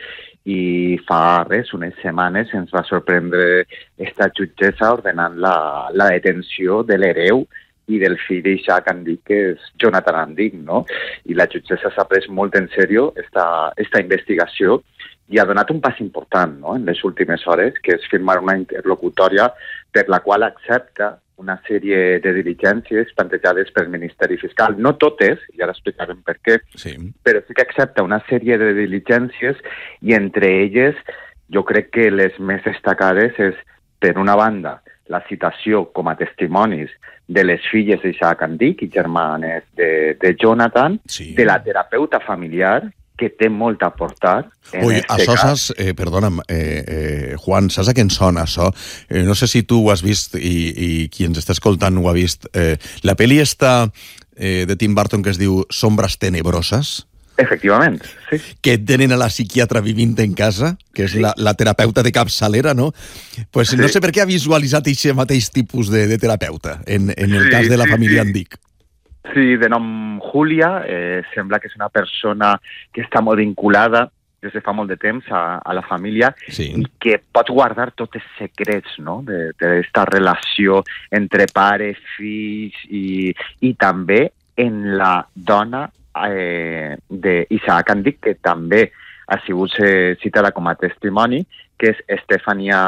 T: i fa res, unes setmanes, ens va sorprendre esta jutgessa ordenant la, la detenció de l'hereu i del fill d'Isaac Andic, que és Jonathan Andic, no? I la jutgessa s'ha pres molt en sèrio esta, esta investigació i ha donat un pas important, no?, en les últimes hores, que és firmar una interlocutòria per la qual accepta una sèrie de diligències plantejades pel Ministeri Fiscal. No totes, i ara explicarem per què,
C: sí.
T: Però sí que accepta una sèrie de diligències i entre elles jo crec que les més destacades és, per una banda, la citació com a testimonis de les filles d'Isaac Andic i germanes de, de Jonathan,
C: sí.
T: De la terapeuta familiar, que té molt a aportar.
C: Ui, això saps, eh, perdona'm, eh, eh, Juan, saps a què em sona això? Eh, no sé si tu ho has vist i, i qui ens està escoltant ho ha vist. Eh, la pel·li està eh, de Tim Burton que es diu Sombras tenebrosas.
T: Efectivament, sí.
C: Que tenen a la psiquiatra vivint en casa, que és sí. la, la terapeuta de capçalera, no? Pues sí. No sé per què ha visualitzat aquest mateix tipus de, de terapeuta en, en el sí, cas de la sí, família sí. Andic.
T: Sí, de nom Julia, eh, sembla que és una persona que està molt vinculada des de fa molt de temps a, a la família
C: sí.
T: I que pot guardar tots els secrets, no?, d'esta relació entre pare, fills i, i també en la dona eh, d'Isaac Andic, que també ha sigut eh, citada com a testimoni, que és Estefania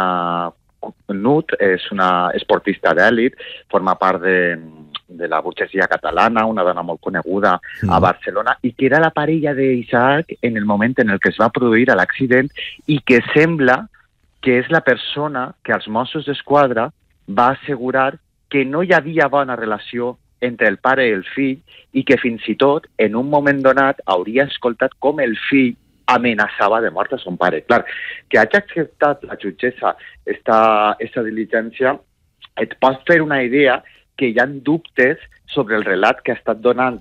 T: Nut, és una esportista d'èlit, forma part de... de la burgesia catalana, una dona molt coneguda mm. a Barcelona, i que era la parella d'Isaac en el moment en el que es va produir l'accident i que sembla que és la persona que als Mossos d'Esquadra va assegurar que no hi havia bona relació entre el pare i el fill i que fins i tot en un moment donat hauria escoltat com el fill amenaçava de mort a son pare. Clar, que hagi acceptat la jutgessa esta, esta diligència et pot fer una idea que hi ha dubtes sobre el relat que ha estat donant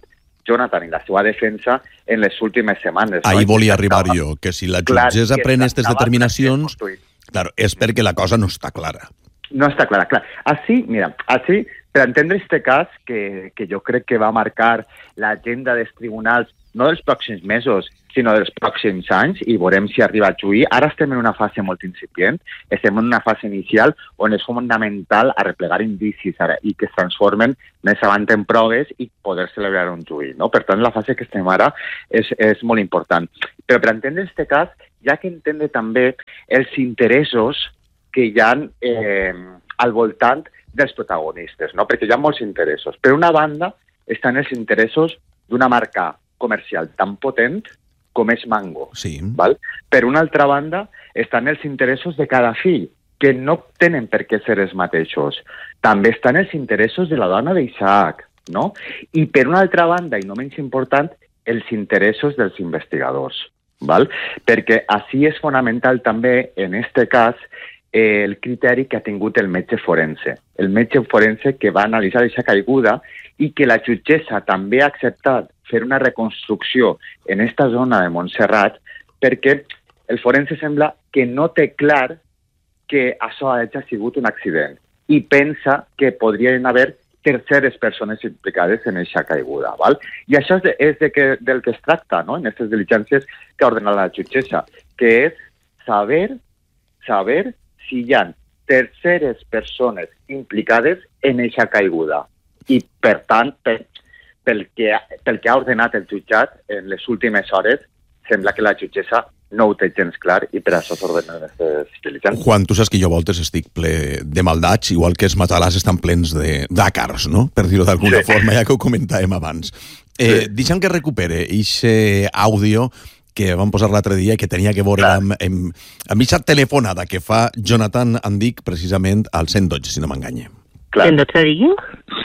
T: Jonathan i la seva defensa en les últimes setmanes.
C: Ahí no? volia arribar jo, que si la jutgessa pren aquestes determinacions, claro, és perquè la cosa no està clara.
T: No està clara, clar. Així, mira, així, per entendre este cas, que, que jo crec que va marcar l'agenda dels tribunals, no dels pròxims mesos, sinó dels pròxims anys, i veurem si arriba a juir. Ara estem en una fase molt incipient, estem en una fase inicial on és fonamental arreplegar indicis ara, i que es transformen més avant en proves i poder celebrar un juí. No? Per tant, la fase que estem ara és, és molt important. Però per entendre aquest cas, hi ha que entendre també els interessos que hi ha eh, al voltant dels protagonistes, no? Perquè hi ha molts interessos. Per una banda, estan els interessos d'una marca comercial tan potent com és Mango.
C: Sí.
T: Val? Per una altra banda, estan els interessos de cada fill, que no tenen per què ser els mateixos. També estan els interessos de la dona d'Isaac, no? I per una altra banda, i no menys important, els interessos dels investigadors. Val? Perquè així és fonamental també, en este cas, el criteri que ha tingut el metge forense. El metge forense que va analitzar aquesta caiguda i que la jutgessa també ha acceptat fer una reconstrucció en aquesta zona de Montserrat perquè el forense sembla que no té clar que això hagi sigut un accident i pensa que podrien haver terceres persones implicades en aquesta caiguda. Val? I això és, de, és de que, del que es tracta, no? En aquestes diligències que ha ordenat la jutgessa, que és saber, saber si hi ha terceres persones implicades en aquesta caiguda. I, per tant, per, pel, que, pel que ha ordenat el jutjat en les últimes hores, sembla que la jutgessa no ho té gens clar i per això s'ordenen aquestes diligències.
C: Juan, tu saps que jo a voltes estic ple de maldats, igual que els matalars estan plens d'àcars, no? Per dir-ho d'alguna sí. forma, ja que ho comentàvem abans. Eh, sí. Deixa'm que recupere aquest àudio que vam posar l'altre dia i que tenia que veure amb, amb, amb aquesta telefonada que fa Jonathan Andic precisament al cent dotze, si no m'enganye.
U: ¿cent dotze digo?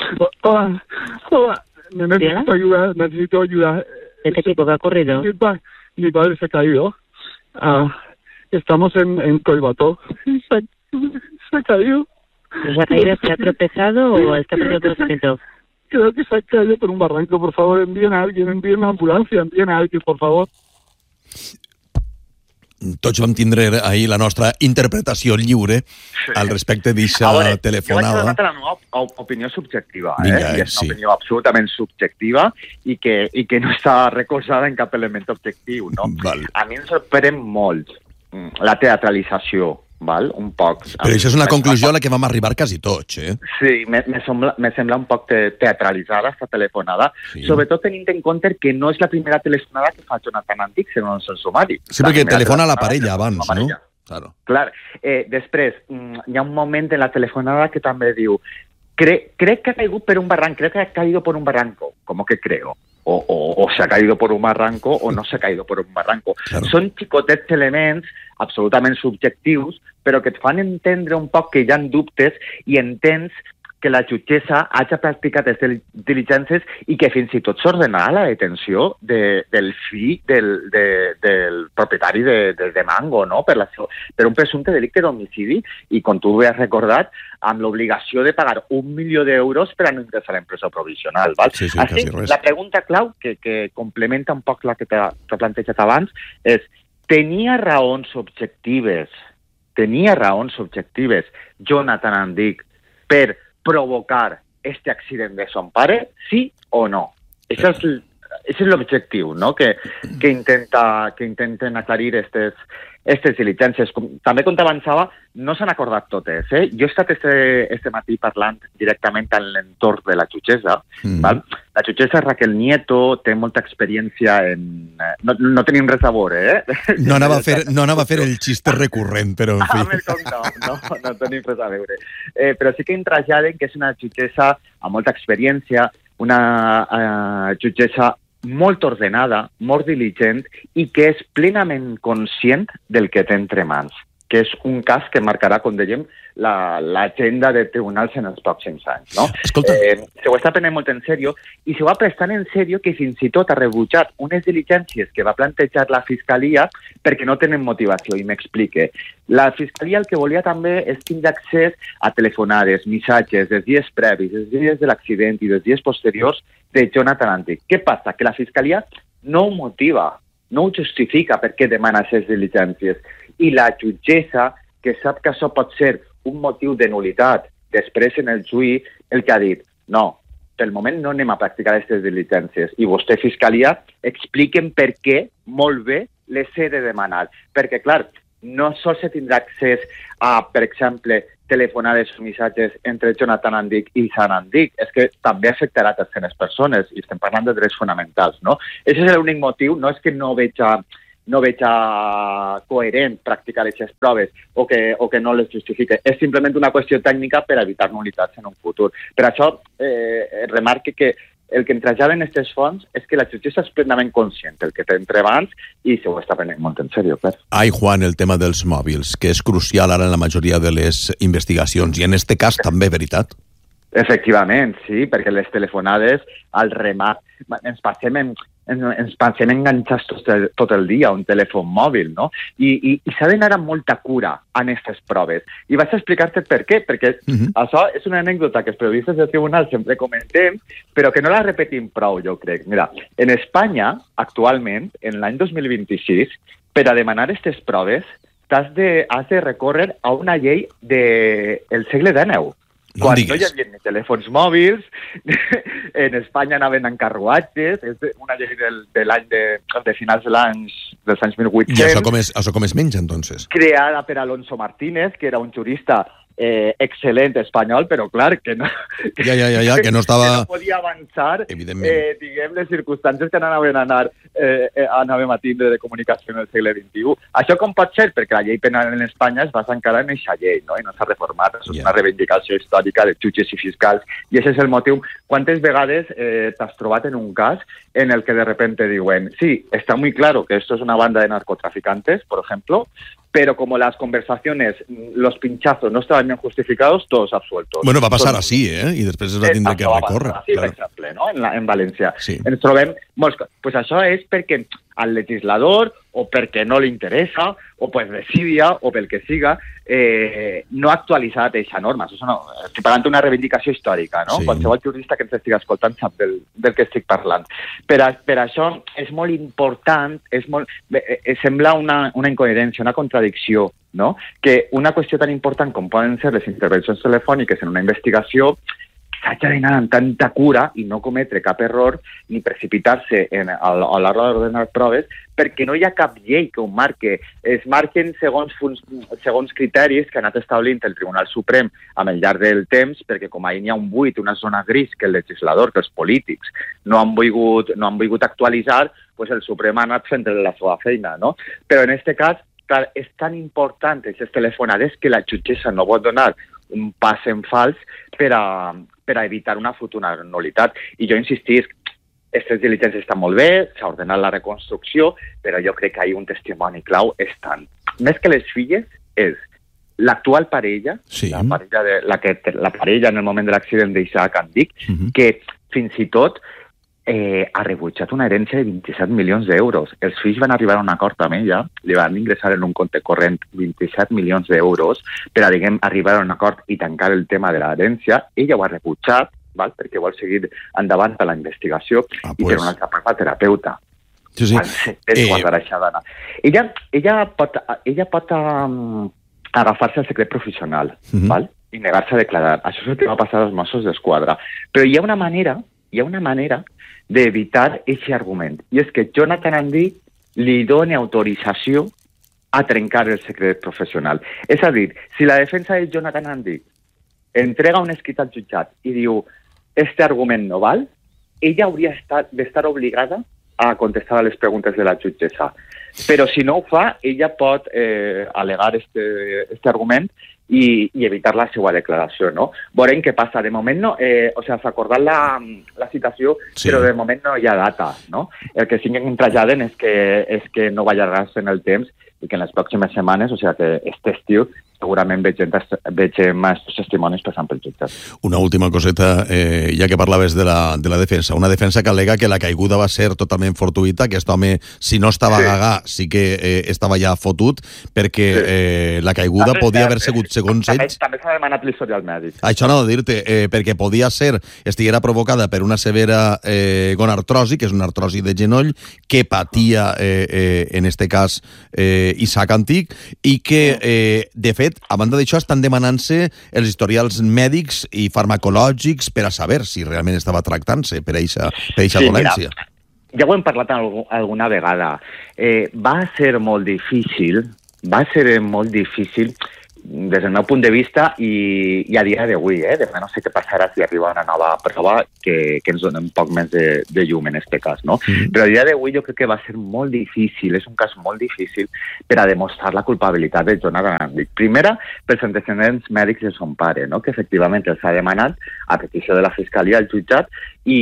V: Hola, hola, necesito ayuda, necesito ayuda.
U: ¿De qué tipo? ¿Qué ha ocurrido?
V: Mi, pa, mi padre se ha caído. Uh, estamos en, en Coibató. Se, se ha caído.
U: ¿Se ha caído? ¿Se ha tropezado o está perdiendo conocimiento?
V: Creo que se ha caído por un barranco. Por favor, envíen a alguien, envíen una ambulancia, envíen a alguien, por favor.
C: Tots vam tindre ahir la nostra interpretació lliure sí. al respecte d'aquesta telefonada.
T: Jo vaig donar la meva opinió subjectiva, eh?
C: Vinga,
T: I és una
C: sí.
T: opinió absolutament subjectiva i que, i que no està recolzada en cap element objectiu, no?
C: Val.
T: A mi em sorprèn molt la teatralització, val? Un poc.
C: Però això és una conclusió a la que vam arribar quasi tots, eh?
T: Sí, me, me, sembla, me sembla un poc te, teatralitzada aquesta telefonada, sí. sobretot tenint en compte que no és la primera telefonada que fa Jonathan Andic, sinó en el sumari.
C: Sí, perquè telefona a la parella abans, no? Claro.
T: Clar. Eh, després, hi ha un moment en la telefonada que també diu Cre, crec que ha caigut per un barranco, crec que ha caído por un barranco. ¿Cómo que creo? O, o, o se ha caído por un barranco o no se ha caído por un barranco. Claro. Són xicotets elements absolutament subjectius, però que et fan entendre un poc que hi ha dubtes i entens que la jutgessa hagi practicat aquestes diligències i que fins i tot s'ordenarà la detenció de, del fill del, de, del propietari de, de, de Mango, no? per, la, per un presumpte delicte d'homicidi i, com tu bé has recordat, amb l'obligació de pagar un milió d'euros per a no ingressar en presó provisional. Val?
C: Sí, sí,
T: Així, la pregunta clau, que, que complementa un poc la que t'ha plantejat abans, és tenia raons objectives, tenia raons objectives Jonathan Andic per provocar este accident de son pare, sí o no? Això és, això és l'objectiu, no? Que, que, intenta, que intenten aclarir aquestes aquestes diligències. Com, també, com t'avançava, no s'han acordat totes. Eh? Jo he estat este, este matí parlant directament en l'entorn de la jutgessa. Mm. Val? La jutgessa Raquel Nieto té molta experiència en... No, no tenim res a veure, eh?
C: No anava a fer, no anava a fer el xiste recurrent, però en fi.
T: Ah, no, no, no tenim res a veure. Eh, però sí que em traslladen que és una jutgessa amb molta experiència, una uh, jutgessa molt ordenada, molt diligent i que és plenament conscient del que té entre mans. que és un cas que marcarà, com dèiem, l'agenda de tribunals en els pròxims anys. No?
C: Escolta.
T: Eh, se ho està prenent molt en sèrio i se ho va prestant en sèrio que fins i tot ha rebutjat unes diligències que va plantejar la Fiscalia perquè no tenen motivació, i m'explique. La Fiscalia el que volia també és tindre accés a telefonades, missatges dels dies previs, dels dies de l'accident i dels dies posteriors de Jonathan Antic. Què passa? Que la Fiscalia no ho motiva, no ho justifica per què demana aquestes diligències. I la jutgessa, que sap que això pot ser un motiu de nulitat, després en el juí, el que ha dit, no, pel moment no anem a practicar aquestes diligències. I vostè, Fiscalia, expliquen per què molt bé les he de demanar. Perquè, clar, no sols se tindrà accés a, per exemple, telefonades o missatges entre Jonathan Antic i San Antic, és que també afectarà a terceres persones, i estem parlant de drets fonamentals, no? Aquest és l'únic motiu, no és que no veig a... no veig coherent practicar aquestes proves o que, o que no les justifique. És simplement una qüestió tècnica per evitar nulitats en un futur. Per això, eh, remarque que el que em traslladen aquests fons és que la jutgessa és plenament conscient del que té entre mans i se ho està prenent molt en sèrio, clar.
C: Ai, Juan, el tema dels mòbils, que és crucial ara en la majoria de les investigacions, i en este cas també, veritat?
T: Efectivament, sí, perquè les telefonades al remat ens passem en, en, ens passem enganxats tot el, tot el dia a un telèfon mòbil, no? I, i, i s'ha d'anar amb molta cura en aquestes proves. I vaig a explicar-te per què, perquè uh-huh. això és una anècdota que els periodistes del tribunal sempre comentem, però que no la repetim prou, jo crec. Mira, en Espanya, actualment, en l'any dos mil vint-i-sis, per a demanar aquestes proves, has de, has de recórrer a una llei del de, segle dinou.
C: No
T: quan no hi havia ni telèfons mòbils, en Espanya anaven en carruatges, és una llei del, de l'any de, de finals de l'any, dels anys mil vuit-cents.
C: I això com, és, això com es menja, entonces?
T: Creada per Alonso Martínez, que era un jurista eh, excel·lent espanyol, però clar, que no, que,
C: ja, ja, ja, ja, que no estava...
T: que no podia avançar, eh, diguem, les circumstàncies que anaven a anar, eh, eh, anàvem a tindre de comunicació en el segle vint-i-u. Això com pot ser? Perquè la llei penal en Espanya es basa encara en aquesta llei, no? I no s'ha reformat. Això és yeah. una reivindicació històrica de jutges i fiscals, i aquest és el motiu. Quantes vegades eh, t'has trobat en un cas en el que de repente diuen, sí, está muy claro que esto es una banda de narcotraficantes, por ejemplo, pero como las conversaciones, los pinchazos no estaban bien justificados, todos absueltos.
C: Bueno, va a passar així, eh? I després es va tindre que recórrer.
T: Així, per exemple, no? en, la, en València. Sí. Ens trobem molts... Pues això és perquè al legislador, o perquè no li interessa, o per desídia, o pel que siga, eh, no ha actualitzat aquesta norma. Això no, estic parlant d'una reivindicació històrica, no? Sí. Qualsevol jurista que ens estiga escoltant sap del, del que estic parlant. Per, a, per això és molt important, és molt, eh, sembla una, una incoherència, una contradicció, no? Que una qüestió tan important com poden ser les intervencions telefòniques en una investigació s'hagi d'anar amb tanta cura i no cometre cap error ni precipitar-se en, a, a l'hora d'ordenar proves, perquè no hi ha cap llei que ho marque. Es marquen segons, segons criteris que ha anat establint el Tribunal Suprem amb el llarg del temps, perquè com ahir n'hi ha un buit, una zona gris que el legislador, que els polítics no han volgut, no han volgut actualitzar, pues el Suprem ha anat fent la seva feina, no? Però en aquest cas, clar, és tan important aquestes telefonades que la jutgessa no pot donar un pas en fals per a, per a evitar una futura nulitat. I jo insistisc, aquestes diligències estan molt bé, s'ha ordenat la reconstrucció, però jo crec que hi ha un testimoni clau, és tant. Més que les filles, és l'actual parella, sí. la, parella de, la, que, la parella en el moment de l'accident d'Isaac Antic, uh-huh. que fins i tot eh, ha rebutjat una herència de vint-i-set milions d'euros. Els fills van arribar a un acord amb ella, li van ingressar en un compte corrent vint-i-set milions d'euros per a, diguem, arribar a un acord i tancar el tema de l'herència. Ella ho ha rebutjat, val? Perquè vol seguir endavant a la investigació, ah, pues. I per una altra part la terapeuta.
C: Sí, sí.
T: Eh... Ella, ella pot, ella pot um, agafar-se al secret professional, uh-huh. val? I negar-se a declarar. Això és el que va passar als Mossos d'Esquadra. Però hi ha una manera, hi ha una manera d'evitar aquest argument, i és que Jonathan Antic li doni autorització a trencar el secret professional. És a dir, si la defensa de Jonathan Antic entrega un escrit al jutjat i diu este argument no val, ella hauria d'estar obligada a contestar a les preguntes de la jutgessa. Però si no ho fa, ella pot eh, alegar este, este argument i, i evitar la seva declaració, no? Veurem què passa. De moment no, eh, o sigui, s'ha acordat la, la citació, sí. però de moment no hi ha data, no? El que sí que em traslladen és que, és que no va allargar-se en el temps i que en les pròximes setmanes, o sigui que este estiu, segurament vegem, vegem aquests testimonis passant pel jutge.
C: Una última coseta, eh, ja que parlaves de la, de la defensa. Una defensa que al·lega que la caiguda va ser totalment fortuïta, que aquest home, si no estava sí. gagà, sí que eh, estava ja fotut, perquè sí. eh, la caiguda també, podia haver sigut, segons
T: també,
C: ells...
T: També s'ha demanat l'historial mèdic.
C: Això no de dir-te, eh, perquè podia ser, estiguera provocada per una severa eh, gonartrosi, que és una artrosi de genoll, que patia, eh, eh, en este cas, eh, Isaac Antic, i que, eh, de fet, a banda d'això, estan demanant-se els historials mèdics i farmacològics per a saber si realment estava tractant-se per a eixa, per a eixa sí, dolència.
T: Mira, ja ho hem parlat alguna vegada. Eh, va ser molt difícil, va ser molt difícil des del meu punt de vista i, i a dia d'avui, eh? Demà no sé què passarà si arriba una nova prova que, que ens dona un poc més de, de llum en aquest cas, no? Mm. Però a dia d'avui jo crec que va ser molt difícil, és un cas molt difícil per a demostrar la culpabilitat de Jonathan Antic. Primera, pels antecedents mèdics de son pare, no? Que efectivament els ha demanat a petició de la Fiscalia al jutjat i,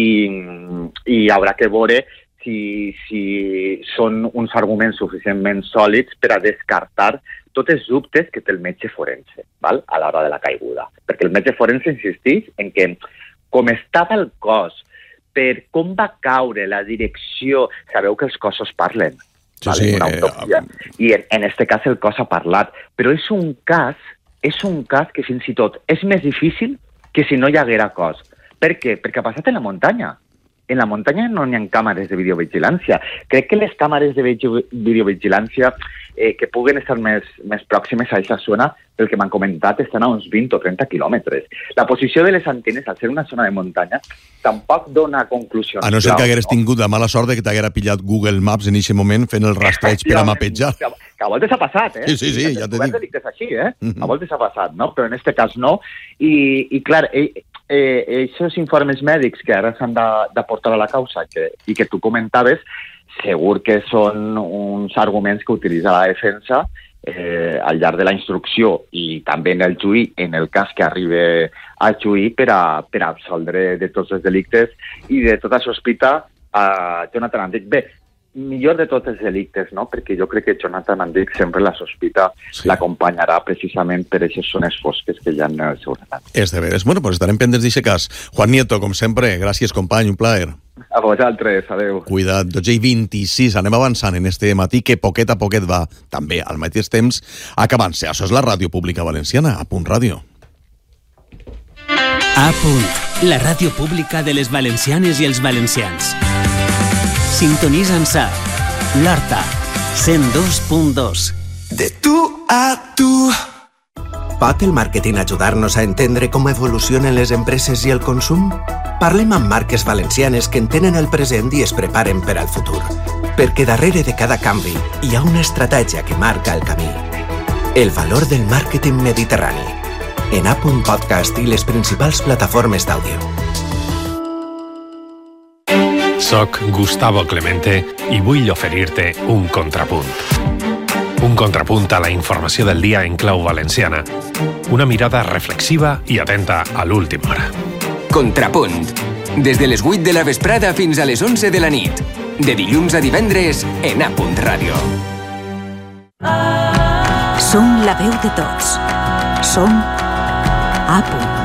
T: i haurà que veure si, si són uns arguments suficientment sòlids per a descartar tots els dubtes que té el metge forense, val? A l'hora de la caiguda. Perquè el metge forense insisteix en que com estava el cos, per com va caure la direcció... Sabeu que els cossos parlen,
C: sí, sí,
T: una autopsia, eh, i en, en este cas el cos ha parlat. Però és un cas, és un cas que fins i tot és més difícil que si no hi haguera cos. Per què? Perquè ha passat en la muntanya. En la muntanya no n'hi ha càmeres de videovigilància. Crec que les càmeres de videovigilància eh, que puguen estar més, més pròximes a aquesta zona, pel que m'han comentat, estan a uns vint o trenta quilòmetres. La posició de les antenes, al ser una zona de muntanya, tampoc dona conclusions.
C: A no ser que hagueres no? tingut la mala sort de que t'haguera pillat Google Maps en aquest moment fent el rastreig per a mapejar.
T: Que, que a voltes ha passat, eh?
C: Sí, sí, sí, ja t'he dit.
T: És així, eh? Uh-huh. A voltes ha passat, no? Però en aquest cas no. I, i clar, eh, eh, aquests informes mèdics que ara s'han d'aportar a la causa que, i que tu comentaves, segur que són uns arguments que utilitza la defensa eh, al llarg de la instrucció i també en el juí, en el cas que arribi al juí, per a, per a absoldre de tots els delictes i de tota sospita a Jonathan Antic. Bé, millor de tots els delictes, no? Perquè jo crec que Jonathan Antic sempre la sospita sí. l'acompanyarà precisament per aquestes zones fosques que hi ha en el seu relat.
C: És de veres. Bueno, pues estarem pendents d'aquest cas. Juan Nieto, com sempre, gràcies, company, un plaer.
T: A vosaltres, adeu.
C: Cuida't, dotze i vint-i-sis, anem avançant en este matí que poquet a poquet va, també al mateix temps, acabant-se. Això és la Ràdio Pública Valenciana, a Punt Ràdio.
F: A Punt, la ràdio pública de les valencianes i els valencians. Sintoniza-nos a l'Horta, cent dos punt dos.
M: De tu a tu.
B: Pot el màrqueting ajudar-nos a entendre com evolucionen les empreses i el consum? Parlem amb marques valencianes que entenen el present i es preparen per al futur. Perquè darrere de cada canvi hi ha una estratègia que marca el camí. El valor del màrqueting mediterrani. En A punt Podcast i les principals plataformes d'àudio.
D: Soc Gustavo Clemente i vull oferir-te un contrapunt. Un contrapunt a la informació del dia en clau valenciana. Una mirada reflexiva i atenta a l'última hora.
S: Contrapunt. Des de les vuit de la vesprada fins a les onze de la nit. De dilluns a divendres en A Punt Ràdio.
R: Som la veu de tots. Som A Punt.